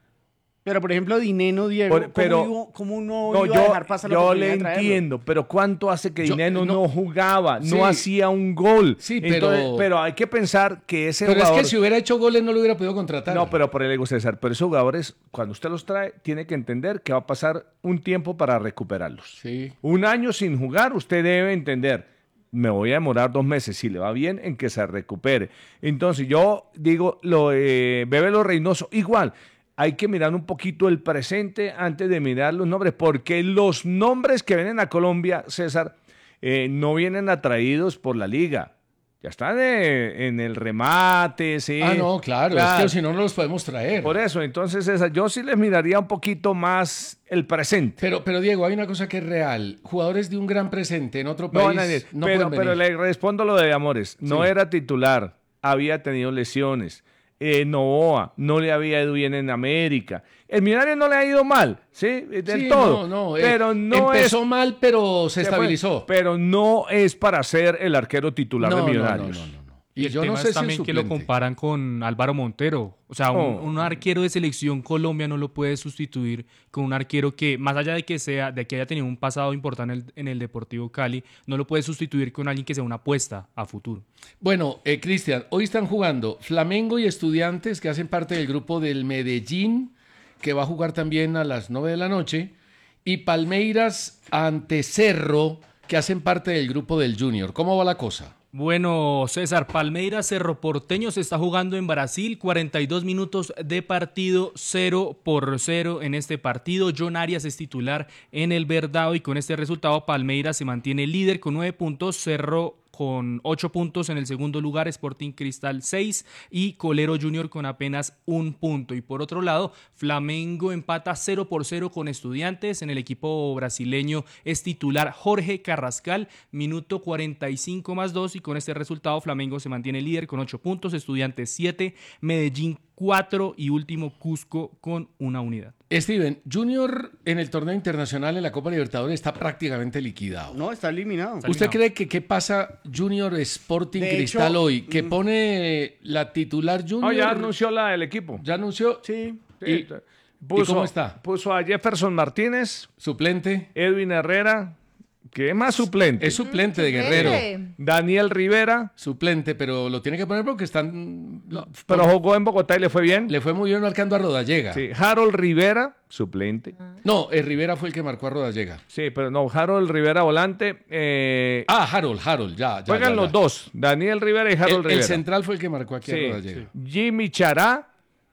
Pero, por ejemplo, Dineno, Diego, Pero- ¿cómo no No, iba a dejar pasar la yo oportunidad le de traerlo? entiendo, pero ¿cuánto hace que Yo- Dineno no- no jugaba, Sí. no hacía un gol? Sí, Entonces, pero hay que pensar que ese Pero jugador... es que si hubiera hecho goles no lo hubiera podido contratar. No, pero por el ego César, pero esos jugadores, cuando usted los trae, tiene que entender que va a pasar un tiempo para recuperarlos. Sí. Un año sin jugar, usted debe entender, me voy a demorar 2 meses, si le va bien, en que se recupere. Entonces yo digo, Bebelo Reynoso, igual, hay que mirar un poquito el presente antes de mirar los nombres, porque los nombres que vienen a Colombia, César, no vienen atraídos por la liga. Ya están en el remate, sí. Ah, no, claro, es que si no, no los podemos traer. Por eso, entonces, César, yo sí les miraría un poquito más el presente. Pero Diego, hay una cosa que es real. Jugadores de un gran presente en otro No, país nadie. no pero pueden venir. le respondo lo de Amores. No Sí. era titular, había tenido lesiones. Novoa no le había ido bien en América. El Millonario no le ha ido mal, ¿sí? Del Sí, todo. no, pero no empezó es, mal, pero se fue, estabilizó. pero no es para ser el arquero titular de Millonarios. no. Y el tema es también que lo comparan con Álvaro Montero. O sea, un arquero de selección Colombia no lo puede sustituir con un arquero que, más allá de que haya tenido un pasado importante en el Deportivo Cali, no lo puede sustituir con alguien que sea una apuesta a futuro. Bueno, Cristian, hoy están jugando Flamengo y Estudiantes, que hacen parte del grupo del Medellín, que va a jugar también a las 9 de la noche, y Palmeiras ante Cerro, que hacen parte del grupo del Junior. ¿Cómo va la cosa? Bueno, César, Palmeiras Cerro Porteño se está jugando en Brasil, 42 minutos de partido, 0-0 en este partido. John Arias es titular en el Verdao y con este resultado Palmeiras se mantiene líder con 9 puntos, Cerro con 8 puntos en el segundo lugar, Sporting Cristal 6 y Colero Junior con apenas 1 punto. Y por otro lado, Flamengo empata 0-0 con Estudiantes. En el equipo brasileño es titular Jorge Carrascal, minuto 45 más 2 y con este resultado Flamengo se mantiene líder con 8 puntos, Estudiantes 7, Medellín 4 y último Cusco con 1 unidad. Steven, Junior en el torneo internacional en la Copa Libertadores está prácticamente liquidado. No, está eliminado. ¿Usted cree que qué pasa Junior Sporting De Cristal hecho, hoy? ¿Que pone la titular Junior? No, ya anunció la del equipo. ¿Ya anunció? Sí. ¿Y cómo está? Puso a Jefferson Martínez, ¿Suplente? Edwin Herrera, Que es más suplente. Es suplente de Guerrero. Daniel Rivera. Suplente, pero lo tiene que poner porque están... Pero jugó en Bogotá y le fue bien. Le fue muy bien marcando a Rodallega. Sí, Harold Rivera, suplente. No, Rivera fue el que marcó a Rodallega. Sí, pero no, Harold Rivera, volante. Harold, ya. Juegan los dos, Daniel Rivera y Harold Rivera. El central fue el que marcó aquí a Rodallega. Sí. Jimmy Chará,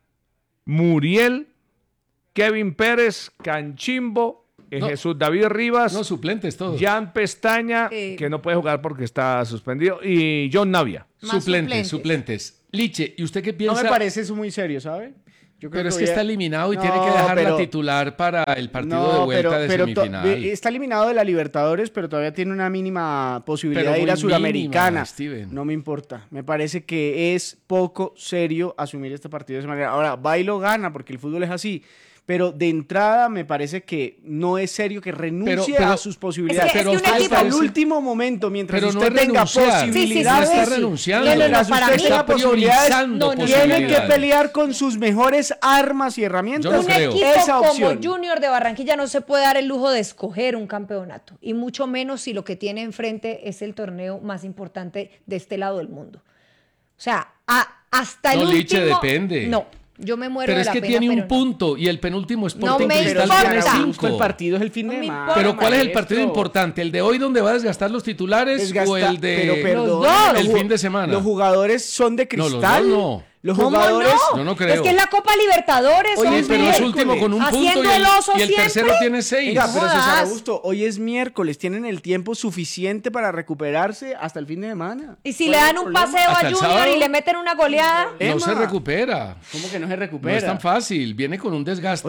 Muriel, Kevin Pérez, Canchimbo, Jesús David Rivas. No, suplentes todos. Jan Pestaña, que no puede jugar porque está suspendido, y John Navia. Suplentes. Liche, ¿y usted qué piensa? No me parece eso muy serio, ¿sabe? Pero es que está eliminado y tiene que dejar la titular para el partido de vuelta de semifinal. Está eliminado de la Libertadores, pero todavía tiene una mínima posibilidad de ir a Suramericana. No me importa. Me parece que es poco serio asumir este partido de esa manera. Ahora, va y lo gana, porque el fútbol es así. Pero de entrada me parece que no es serio que renuncie a sus posibilidades. Es que hasta el último momento, mientras pero usted no tenga No posibilidades, está renunciando. mientras usted tenga posibilidades, tiene que pelear pelear con sus mejores armas y herramientas. Yo no creo. Un equipo esa opción. como Junior de Barranquilla no se puede dar el lujo de escoger un campeonato. Y mucho menos si lo que tiene enfrente es el torneo más importante de este lado del mundo. O sea, hasta el último... Liche, depende. No. Yo me muero pero de la es que pena, tiene un no. punto y el penúltimo Sporting me Cristal importa. tiene 5. El partido es el fin de semana. Pero ¿cuál es el partido importante? ¿El de hoy donde va a desgastar los titulares o el de el fin de semana? Los jugadores son de cristal. No. Los ¿Cómo jugadores Yo no creo. Es que es la Copa Libertadores. Oye, hombre. pero es último con un punto y el tercero tiene 6. Oiga, pero César Augusto, hoy es miércoles, tienen el tiempo suficiente para recuperarse hasta el fin de semana. Y si le dan un paseo a Junior y le meten una goleada. No se recupera. ¿Cómo que no se recupera? No es tan fácil, viene con un desgaste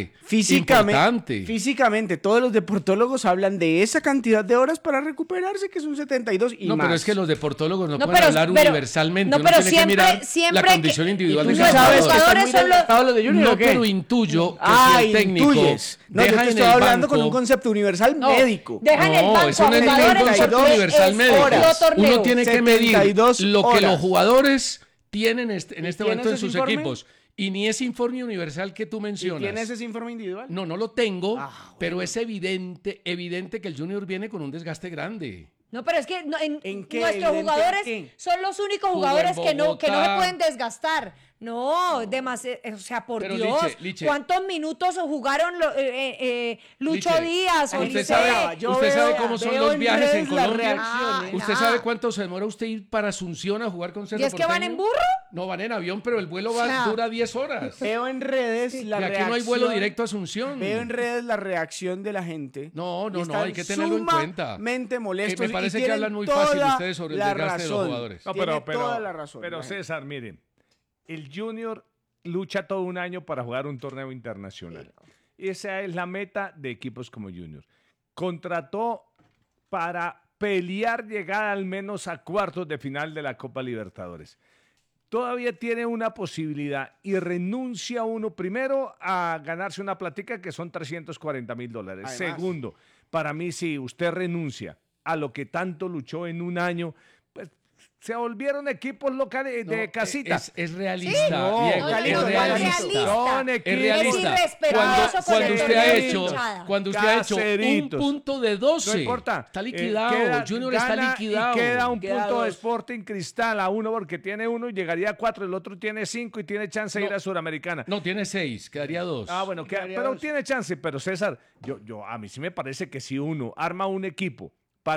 importante. Físicamente, todos los deportólogos hablan de esa cantidad de horas para recuperarse, que son 72 y más. No, pero es que los deportólogos no pueden hablar universalmente. No, pero Uno tiene que mirar la condición individual de cada jugador. No, pero intuyo que el técnico no, yo te estoy hablando con un concepto universal médico. Deja en el banco. Eso no es ningún concepto universal médico. Uno tiene que medir lo que los jugadores tienen en este momento en sus equipos. Y ni ese informe universal que tú mencionas. ¿Tienes ese informe individual? No lo tengo, pero es evidente que el Junior viene con un desgaste grande. No, pero es que nuestros jugadores son los únicos jugadores que no se pueden desgastar. No, demasiado, o sea, por pero Dios, Liche, ¿cuántos minutos jugaron Lucho Díaz? Usted sabe cómo son los viajes en Colombia. ¿Usted sabe cuánto se demora usted ir para Asunción a jugar con Cerro Porteño? ¿Y es que van en burro? No, van en avión, pero el vuelo dura 10 horas. Veo en redes la reacción. Aquí no hay vuelo directo a Asunción. Veo en redes la reacción de la gente. No, hay que tenerlo en cuenta. Sumamente molestos. Me parece que hablan muy fácil ustedes sobre el desgaste de los jugadores. No, Tiene toda la razón. Pero César, miren, el Junior lucha todo un año para jugar un torneo internacional. Esa es la meta de equipos como Junior. Contrató para pelear llegar al menos a cuartos de final de la Copa Libertadores. Todavía tiene una posibilidad y renuncia uno primero a ganarse una platica que son $340,000. Además, segundo, para mí si usted renuncia a lo que tanto luchó en un año, pues se volvieron equipos locales de casita. Es realista. ¿Sí? Es realista. Es irrespetuoso cuando usted ha hecho un punto de 12. No importa. Está liquidado. Junior está liquidado. Y queda un punto de Sporting Cristal a uno porque tiene uno y llegaría a 4. El otro tiene 5 y tiene chance de ir a Suramericana. No, tiene 6. Quedaría 2. Bueno, pero tiene chance. Pero César, a mí sí me parece que si uno arma un equipo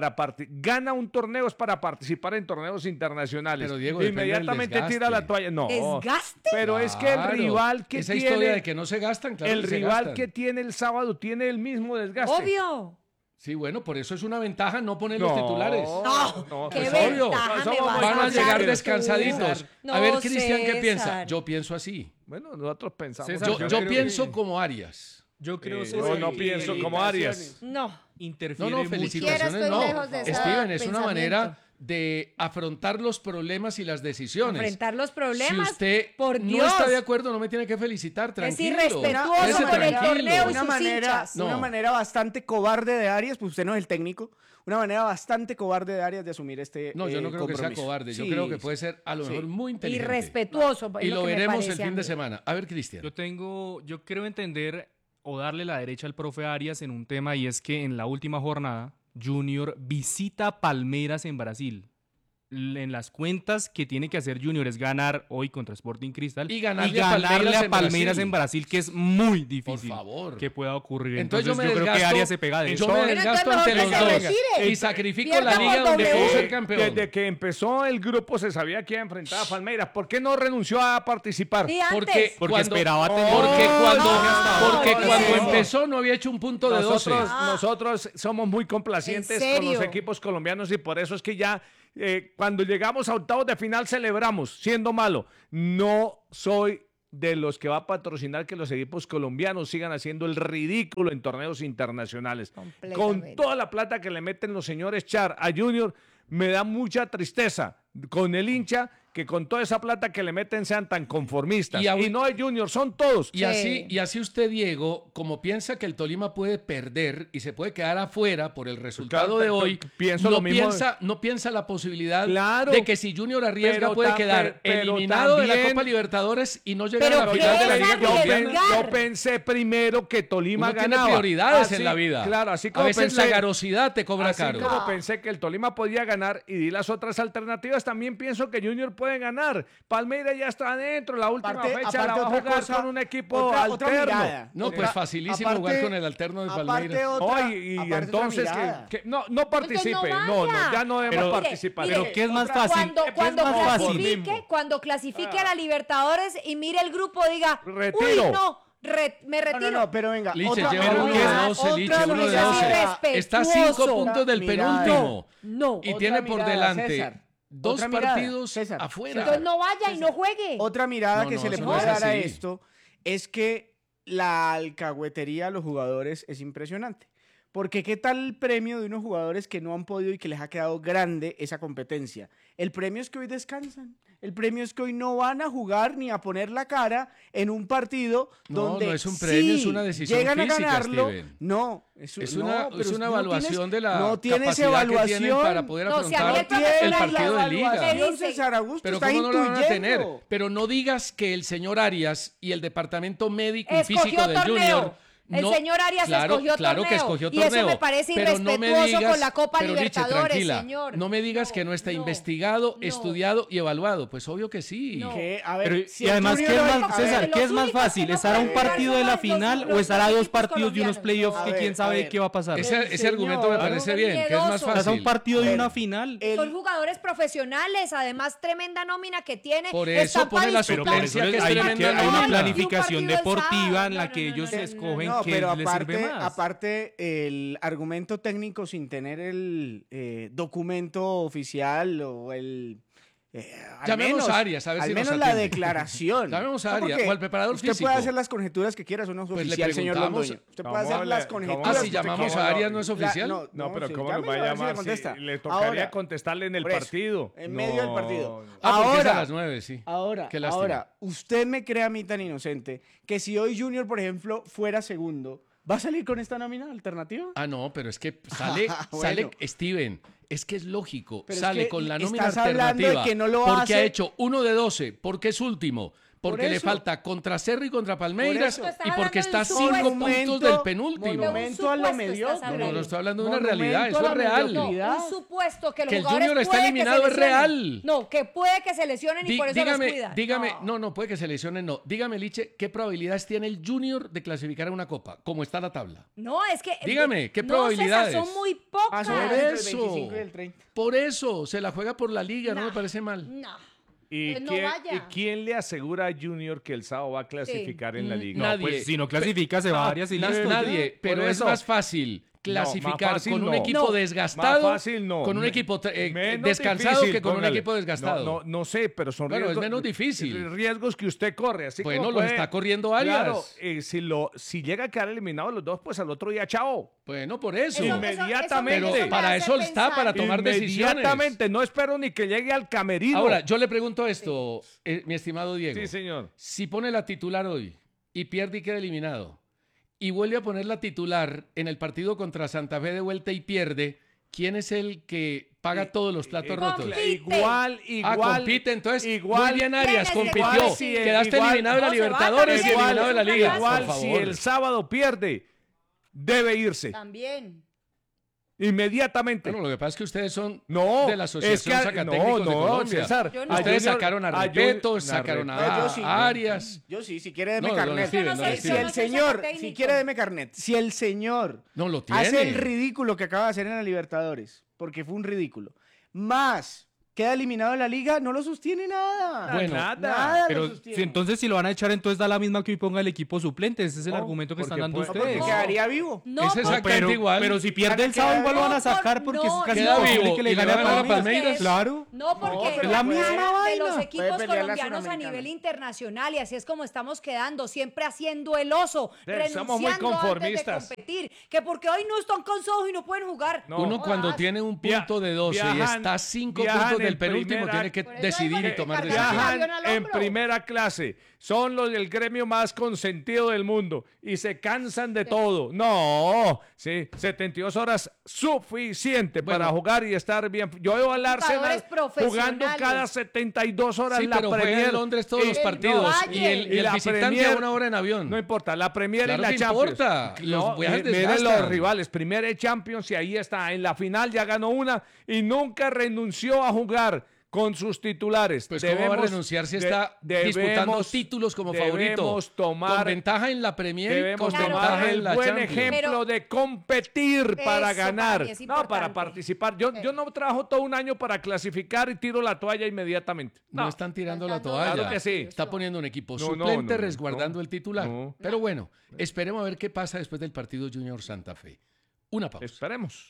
gana un torneo es para participar en torneos internacionales. Pero Diego, inmediatamente tira la toalla. No. ¿Desgaste? Pero es que el rival que esa tiene... historia de que no se gastan, claro. El rival que tiene el sábado tiene el mismo desgaste. Obvio. Sí, bueno, por eso es una ventaja no poner los titulares. No, qué pues obvio. ventaja Van a llegar descansaditos. No, a ver, Cristian, ¿qué César. piensa? Yo pienso así. Bueno, nosotros pensamos. César, Yo pienso como Arias. Yo creo yo no pienso como Arias. No. Interfiere felicitaciones no. Steven, es una manera de afrontar los problemas y las decisiones. Enfrentar los problemas. Si usted por no Dios. está de acuerdo, no me tiene que felicitar, tranquilo. Es irrespetuoso con el torneo y sus hinchas. Una manera bastante cobarde de Arias, pues usted no es el técnico, una manera bastante cobarde de Arias de asumir este No, yo no creo que sea cobarde, yo creo que puede ser a lo mejor muy inteligente. Irrespetuoso. Y lo veremos el fin de semana. A ver, Cristian. Yo creo entender o darle la derecha al profe Arias en un tema, y es que en la última jornada Junior visita Palmeiras en Brasil. En las cuentas que tiene que hacer Junior es ganar hoy contra Sporting Cristal y ganarle a Palmeiras en Brasil, que es muy difícil que pueda ocurrir. Entonces yo creo que Arias se pega de eso. Yo me desgasto ante los dos y sacrifico la liga donde puedo ser campeón. Desde que empezó el grupo se sabía que iba a enfrentar a Palmeiras. ¿Por qué no renunció a participar? Sí, porque esperaba tener... Porque cuando empezó no había hecho un punto de 12. Nosotros somos muy complacientes con los equipos colombianos y por eso es que ya cuando llegamos a octavos de final celebramos, siendo malo. No soy de los que va a patrocinar que los equipos colombianos sigan haciendo el ridículo en torneos internacionales. Con toda la plata que le meten los señores Char a Junior, me da mucha tristeza con el hincha que con toda esa plata que le meten sean tan conformistas. Y no es Junior, son todos. Y así usted, Diego, como piensa que el Tolima puede perder y se puede quedar afuera por el resultado de hoy, no piensa la posibilidad de que si Junior arriesga puede quedar eliminado de la Copa Libertadores y no llegar a la final de la Liga Colombiana. Yo pensé primero que Tolima ganaba. Tiene prioridades en la vida. Claro, así como a veces la garosidad te cobra caro. Así como pensé que el Tolima podía ganar y di las otras alternativas, también pienso que Junior puede ganar. Palmeiras ya está adentro, la última fecha la va a jugar con un equipo alterno. No, pues facilísimo jugar con el alterno de Palmeiras. Y entonces que no participe. Ya no debemos participar. Pero ¿qué es más fácil? Cuando clasifique a la Libertadores y mire el grupo, diga, retiro. Uy, no. Me retiro. No, pero venga. Liche, lleva 1 de 12. Está a 5 puntos del penúltimo. No. Y tiene por delante César, 2 partidos afuera. Entonces no vaya y no juegue. Otra mirada que se le puede dar a esto es que la alcahuetería a los jugadores es impresionante. Porque ¿qué tal el premio de unos jugadores que no han podido y que les ha quedado grande esa competencia? El premio es que hoy descansan. El premio es que hoy no van a jugar ni a poner la cara en un partido donde no es un premio, es una decisión llegan física, a ganarlo. Steven. No, es una evaluación de la capacidad que tienen para poder afrontar el partido de liga. Pero ¿cómo no lo van a tener? Pero no digas que el señor Arias y el departamento médico y físico del Junior... El señor Arias escogió torneo. Y eso me parece irrespetuoso con la Copa Libertadores, Riche, señor. No me digas que no está investigado, estudiado y evaluado. Pues obvio que sí. Y además, ¿qué es más fácil? ¿Estar a un partido de la final o estar a 2 partidos de unos playoffs que quién sabe qué va a pasar? Ese argumento me parece bien. ¿Qué es más fácil? ¿Estás a un partido de una final? Son jugadores profesionales, además tremenda nómina que tiene. Por eso pone la suplencia que es tremenda. Hay una planificación deportiva en la que ellos escogen. No, pero aparte el argumento técnico sin tener el documento oficial o el... Llamemos a Arias, a ver al si menos la declaración. Llamemos a Arias o al preparador usted físico. Puede hacer las conjeturas que quiera, eso no es oficial, señor Londoño. Usted puede hacer las conjeturas. Si llamamos a Arias no es oficial. No, pero ¿cómo nos va a llamar? Le tocaría contestarle en el partido. En medio del partido. Porque es a las 9, sí. Ahora, usted me cree a mí tan inocente que si hoy Junior, por ejemplo, fuera segundo, ¿va a salir con esta nómina alternativa? No, pero es que sale Steven. Es que es lógico, pero sale con la nómina alternativa de que no lo porque ha hecho 1 de 12, porque es último, porque le falta contra Cerro y contra Palmeiras y porque está a 5 puntos del penúltimo. Monumento a lo mediocre. No estoy hablando de una realidad, eso es real. Un supuesto que los el jugadores Junior está eliminado es real. No, que puede que se lesionen y por eso los cuidan. Dígame, no, puede que se lesionen, no. Dígame, Liche, ¿qué probabilidades tiene el Junior de clasificar a una copa? ¿Cómo está la tabla? No, es que... Dígame, ¿qué probabilidades? César, son muy pocas. Por eso, se la juega por la liga, no me parece mal. No. ¿Y quién le asegura a Junior que el sábado va a clasificar en la liga? Nadie. Pues si no clasifica, se va a Arias y listo. Nadie, pero es más fácil clasificar con un equipo desgastado, con un equipo descansado que con un equipo desgastado. No sé, pero son riesgos. Es menos difícil. Riesgos que usted corre. Así bueno, los está corriendo Arias. Claro, si llega a quedar eliminado los dos, pues al otro día, chao. Bueno, por eso. Inmediatamente. Pero para eso está, para tomar decisiones. Inmediatamente, no espero ni que llegue al camerino. Ahora, yo le pregunto esto, mi estimado Diego. Sí, señor. Si pone la titular hoy y pierde y queda eliminado, y vuelve a poner la titular en el partido contra Santa Fe de vuelta y pierde, ¿quién es el que paga todos los platos rotos? Igual. Compite, entonces. Muy bien, Arias, compitió. Quedaste eliminado de la Libertadores y eliminado de la Liga. Igual, si el sábado pierde, debe irse. También. Inmediatamente. Bueno, lo que pasa es que ustedes son No, de la Asociación Sacatécnicos de Colombia. César. Ustedes sacaron a Repeto, sacaron a Arias. Yo sí, si quiere deme No, carnet. si el señor, si quiere deme carnet. Si el señor no lo tiene, hace el ridículo que acaba de hacer en la Libertadores, porque fue un ridículo, más queda eliminado de la liga, no lo sostiene nada. Bueno, nada Pero lo sostiene. entonces si lo van a echar, entonces da la misma que hoy ponga el equipo suplente. Ese es el argumento que están dando puede- ustedes. Porque quedaría vivo. No, es exactamente igual. Pero si pierde el sábado igual lo van a sacar porque es casi queda imposible vivo que le y le gane va a ganar a Palmeiras. Palmeiras. Claro. No, porque pero es la misma de vaina. los Puede equipos pelear la colombianos a Sudamericana. nivel internacional y así es como estamos quedando, siempre haciendo el oso, Somos muy renunciando antes de conformistas. competir, que porque hoy no están cansados y no pueden jugar. No. Uno cuando Jodas. tiene un punto de 12 y Viajan- está a 5 viajan puntos en del penúltimo, primera- tiene que Por eso decidir hay y que tomar cargar decisiones. avión Viajan al en hombro. primera clase, son los del gremio más consentido del mundo y se cansan de todo. No, sí, 72 horas suficiente para jugar y estar bien. Yo veo al Arsenal Jugadores profesionales. jugando cada 72 horas Sí, la pero juega Premier. en Londres todos los partidos Valle. y el la visitante Premier- a 1 hora en avión. No importa, la Premier Claro y la que Champions. importa, los viajes miren desgastan. los rivales, Premier y Champions y ahí está, en la final ya ganó una y nunca renunció a jugar con sus titulares. Pues cómo va a renunciar si está disputando títulos como favorito. Debemos tomar, con ventaja en la Premier y debemos con Claro, ventaja tomar en el la buen Champions. ejemplo Pero- de competir para Eso ganar, para mí es no para importante. participar. Yo no trabajo todo un año para clasificar y tiro la toalla inmediatamente. No están tirando la Faltando- toalla. Claro que sí. Está poniendo un equipo No, suplente no, resguardando no. el titular. No. Pero bueno, esperemos a ver qué pasa después del partido Junior Santa Fe. Una pausa. Esperemos.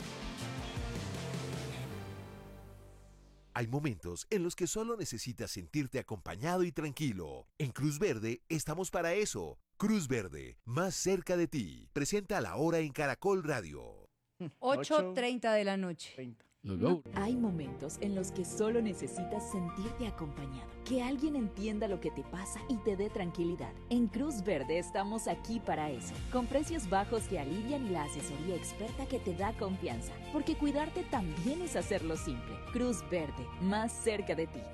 Hay momentos en los que solo necesitas sentirte acompañado y tranquilo. En Cruz Verde estamos para eso. Cruz Verde, más cerca de ti. Presenta La Hora en Caracol Radio. 8:30 de la noche. Los go. Hay momentos en los que solo necesitas sentirte acompañado, que alguien entienda lo que te pasa y te dé tranquilidad. En Cruz Verde estamos aquí para eso, con precios bajos que alivian y la asesoría experta que te da confianza, porque cuidarte también es hacerlo simple. Cruz Verde, más cerca de ti.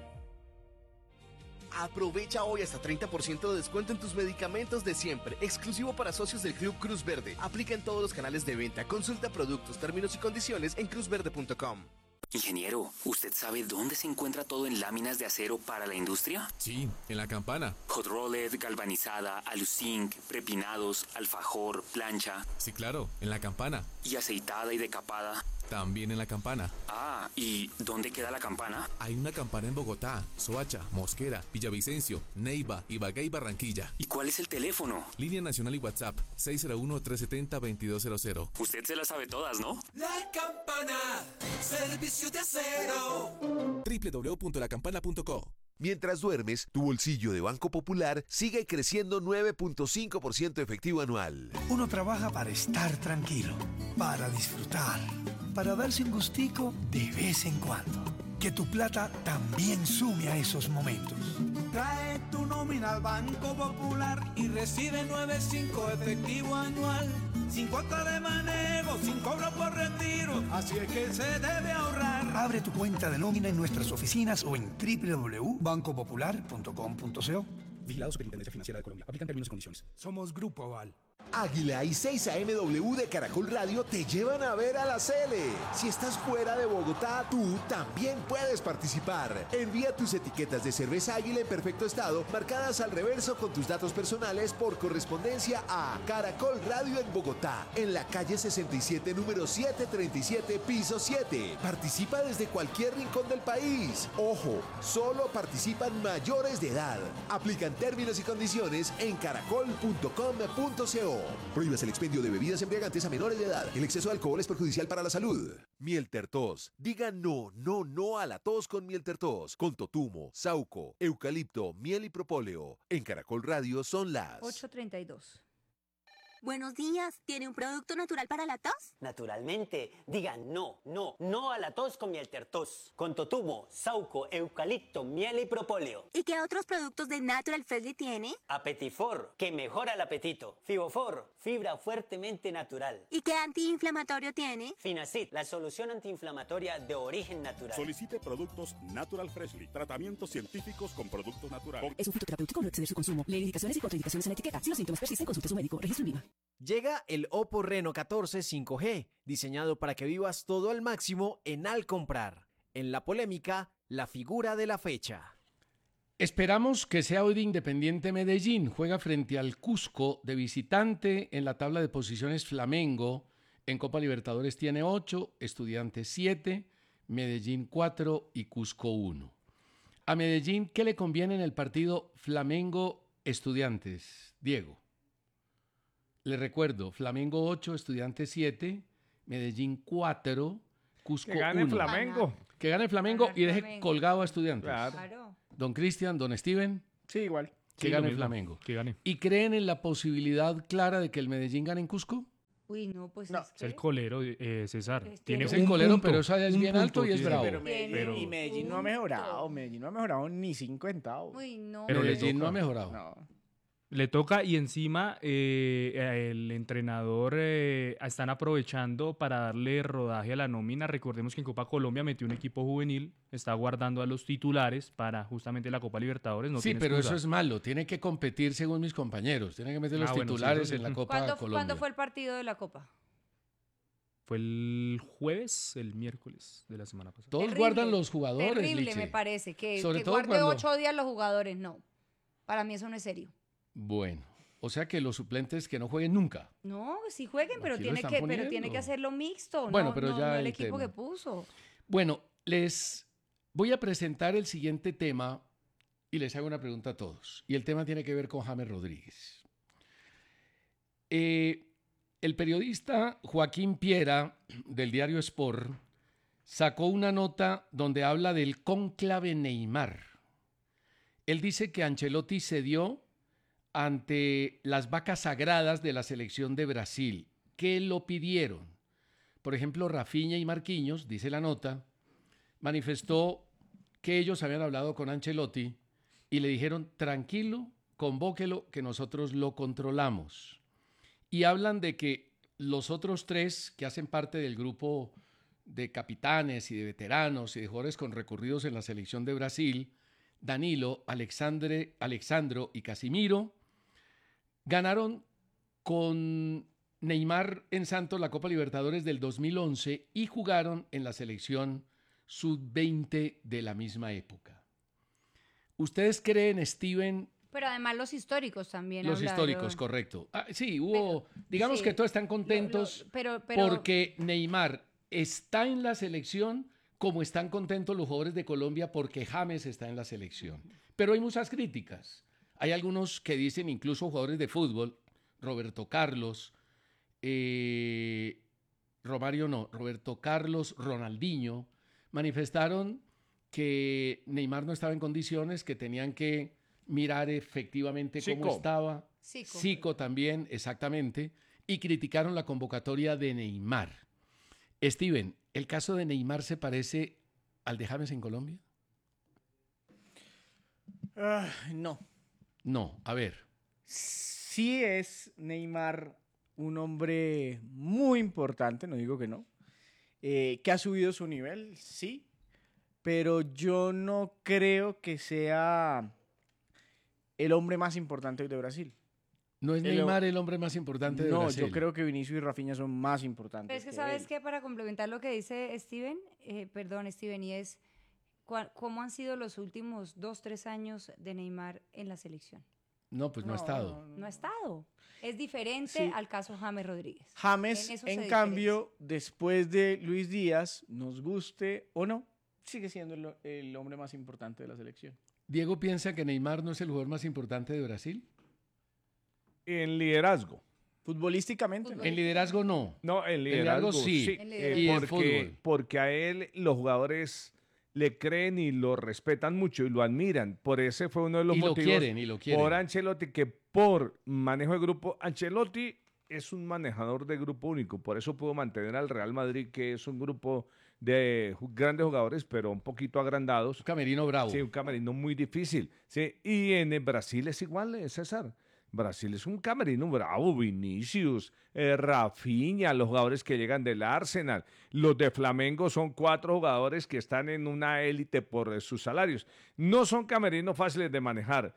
Aprovecha hoy hasta 30% de descuento en tus medicamentos de siempre, exclusivo para socios del Club Cruz Verde. Aplica en todos los canales de venta. Consulta productos, términos y condiciones en cruzverde.com. Ingeniero, ¿usted sabe dónde se encuentra todo en láminas de acero para la industria? Sí, en La Campana. Hot rolled, galvanizada, aluzinc, prepinados, alfajor, plancha. Sí, claro, en La Campana. ¿Y aceitada y decapada? También en La Campana. Ah, ¿y dónde queda la campana? Hay una campana en Bogotá, Soacha, Mosquera, Villavicencio, Neiva, Ibagué y Barranquilla. ¿Y cuál es el teléfono? Línea nacional y WhatsApp, 601-370-2200. Usted se las sabe todas, ¿no? La Campana, servicio de acero. www.lacampana.co. Mientras duermes, tu bolsillo de Banco Popular sigue creciendo 9.5% efectivo anual. Uno trabaja para estar tranquilo, para disfrutar, para darse un gustico de vez en cuando. Que tu plata también sume a esos momentos. Trae tu nómina al Banco Popular y recibe 9.5 efectivo anual. Sin cuota de manejo, sin cobro por retiro. Así es que se debe ahorrar. Abre tu cuenta de nómina en nuestras oficinas o en www.bancopopular.com.co. Vigilado Superintendencia Financiera de Colombia. Aplican términos y condiciones. Somos Grupo Aval. Águila y 6AMW de Caracol Radio te llevan a ver a la Cele. Si estás fuera de Bogotá, tú también puedes participar. Envía tus etiquetas de cerveza Águila en perfecto estado, marcadas al reverso con tus datos personales por correspondencia a Caracol Radio en Bogotá, en la calle 67, número 737, piso 7. Participa desde cualquier rincón del país. Ojo, solo participan mayores de edad. Aplican términos y condiciones en caracol.com.co. Prohíbas el expendio de bebidas embriagantes a menores de edad. El exceso de alcohol es perjudicial para la salud. Miel Tertos. Diga no, no, no a la tos con Miel Tertos. Con totumo, sauco, eucalipto, miel y propóleo. En Caracol Radio son las 8:32. Buenos días, ¿tiene un producto natural para la tos? Naturalmente, diga no, no, no a la tos con Miel Tertos. Con totumo, sauco, eucalipto, miel y propóleo. ¿Y qué otros productos de Natural Freshly tiene? Apetifor, que mejora el apetito. Fibofor, fibra fuertemente natural. ¿Y qué antiinflamatorio tiene? Finacid, la solución antiinflamatoria de origen natural. Solicite productos Natural Freshly. Tratamientos científicos con productos naturales. Es un fitoterapéutico, no exceder su consumo. Lee indicaciones y contraindicaciones en la etiqueta. Si los síntomas persisten, consulte a su médico. Registro en Viva. Llega el Oppo Reno 14 5G, diseñado para que vivas todo al máximo en Al Comprar. En la polémica, la figura de la fecha. Esperamos que sea hoy de Independiente Medellín. Juega frente al Cusco de visitante en la tabla de posiciones Flamengo. En Copa Libertadores tiene 8, Estudiantes 7, Medellín 4 y Cusco 1. A Medellín, ¿qué le conviene en el partido Flamengo-Estudiantes? Diego. Le recuerdo, Flamengo 8, Estudiantes 7, Medellín 4, Cusco 1. Que gane Flamengo. Que gane Flamengo y deje colgado a Estudiantes. Claro. Don Cristian, don Steven. Sí, igual. Que Sí, gane lo mismo, Flamengo. que gane. ¿Y creen en la posibilidad clara de que el Medellín gane en Cusco? Uy, no, pues Es el colero, César. Tiene Es el un colero, punto, pero eso allá es un bien alto y es tiene. bravo. Pero Medellín no ha mejorado. Medellín no ha mejorado ni 5 centavos. Uy, no. Pero Medellín no ha mejorado. No. Le toca y encima el entrenador están aprovechando para darle rodaje a la nómina. Recordemos que en Copa Colombia metió un equipo juvenil, está guardando a los titulares para justamente la Copa Libertadores. No Sí, tiene pero excusa. eso es malo. Tiene que competir según mis compañeros. Tiene que meter los Bueno, sí, titulares eso sí. en la Copa Colombia. ¿Cuándo fue el partido de la Copa? Fue el jueves, el miércoles de la semana pasada. Todos Terrible, guardan los jugadores, Terrible, Liche. me parece. Que Sobre todo guarde cuando- 8 días los jugadores, no. Para mí eso no es serio. Bueno, o sea que los suplentes que no jueguen nunca. No, sí jueguen, pero Aquí lo tiene están que, poniendo. pero tiene que hacerlo mixto. Bueno, no, pero no, ya no el el equipo tema. que puso. Bueno, les voy a presentar el siguiente tema y les hago una pregunta a todos. Y el tema tiene que ver con James Rodríguez. El periodista Joaquín Piera, del diario Sport, sacó una nota donde habla del cónclave Neymar. Él dice que Ancelotti cedió ante las vacas sagradas de la selección de Brasil. ¿Qué lo pidieron? Por ejemplo, Rafinha y Marquinhos, dice la nota, manifestó que ellos habían hablado con Ancelotti y le dijeron, tranquilo, convóquelo, que nosotros lo controlamos. Y hablan de que los otros tres que hacen parte del grupo de capitanes y de veteranos y de jugadores con recorridos en la selección de Brasil, Danilo, Alexandro y Casimiro, ganaron con Neymar en Santos la Copa Libertadores del 2011 y jugaron en la selección sub-20 de la misma época. ¿Ustedes creen, Steven? Pero además los históricos también Los hablaron. históricos, correcto. Sí, hubo, digamos sí. que todos están contentos pero- porque Neymar está en la selección como están contentos los jugadores de Colombia porque James está en la selección. Pero hay muchas críticas. Hay algunos que dicen, incluso jugadores de fútbol, Roberto Carlos, Roberto Carlos, Ronaldinho, manifestaron que Neymar no estaba en condiciones, que tenían que mirar efectivamente cómo Zico. estaba. Zico. Zico también, exactamente, y criticaron la convocatoria de Neymar. Steven, ¿el caso de Neymar se parece al de James en Colombia? No. No, a ver. Sí es Neymar un hombre muy importante, no digo que no, que ha subido su nivel, sí, pero yo no creo que sea el hombre más importante hoy de Brasil. ¿No es Neymar el hombre más importante de Brasil? No, yo creo que Vinicius y Rafinha son más importantes. Pero es que que sabes él. que para complementar lo que dice Steven, y es cómo han sido los últimos 2-3 años de Neymar en la selección. No, pues no ha estado. No ha estado. Es diferente Sí. al caso James Rodríguez. James, En eso se en cambio, después de Luis Díaz, nos guste o no, sigue siendo el hombre más importante de la selección. ¿Diego piensa que Neymar no es el jugador más importante de Brasil? En liderazgo. Futbolísticamente, ¿no? En liderazgo no. No, en liderazgo sí. En liderazgo. Y en fútbol. Porque a él los jugadores le creen y lo respetan mucho y lo admiran. Por ese fue uno de los Y lo motivos. quieren, y lo quieren. Por Ancelotti, que por manejo de grupo, Ancelotti es un manejador de grupo único. Por eso pudo mantener al Real Madrid, que es un grupo de grandes jugadores, pero un poquito agrandados. Un camerino bravo. Sí, un camerino muy difícil. Sí, y en el Brasil es igual, César. Brasil es un camerino bravo, Vinicius, Rafinha, los jugadores que llegan del Arsenal. Los de Flamengo son 4 jugadores que están en una élite por sus salarios. No son camerinos fáciles de manejar.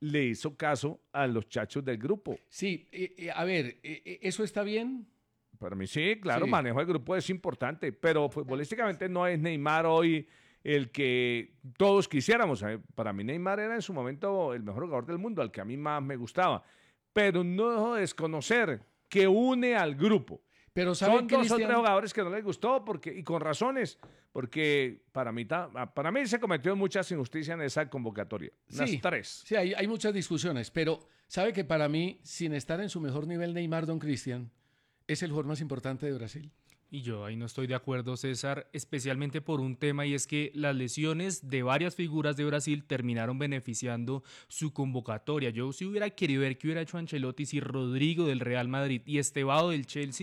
le hizo caso a los chachos del grupo. Sí, a ver, ¿eso está bien? Para mí sí, claro, Sí. manejo de grupo es importante, pero futbolísticamente no es Neymar hoy el que todos quisiéramos. Para mí Neymar era en su momento el mejor jugador del mundo, al que a mí más me gustaba, pero no dejo de desconocer que une al grupo. Pero ¿sabe, son dos o Cristian? tres jugadores que no les gustó y con razones, porque para mí se cometió muchas injusticias en esa convocatoria. Unas Sí, tres. Sí, hay muchas discusiones, pero sabe que para mí, sin estar en su mejor nivel, Neymar, don Cristian, es el jugador más importante de Brasil. Y yo ahí no estoy de acuerdo, César, especialmente por un tema, y es que las lesiones de varias figuras de Brasil terminaron beneficiando su convocatoria. Yo sí hubiera querido ver qué hubiera hecho Ancelotti si Rodrigo del Real Madrid y Estevao del Chelsea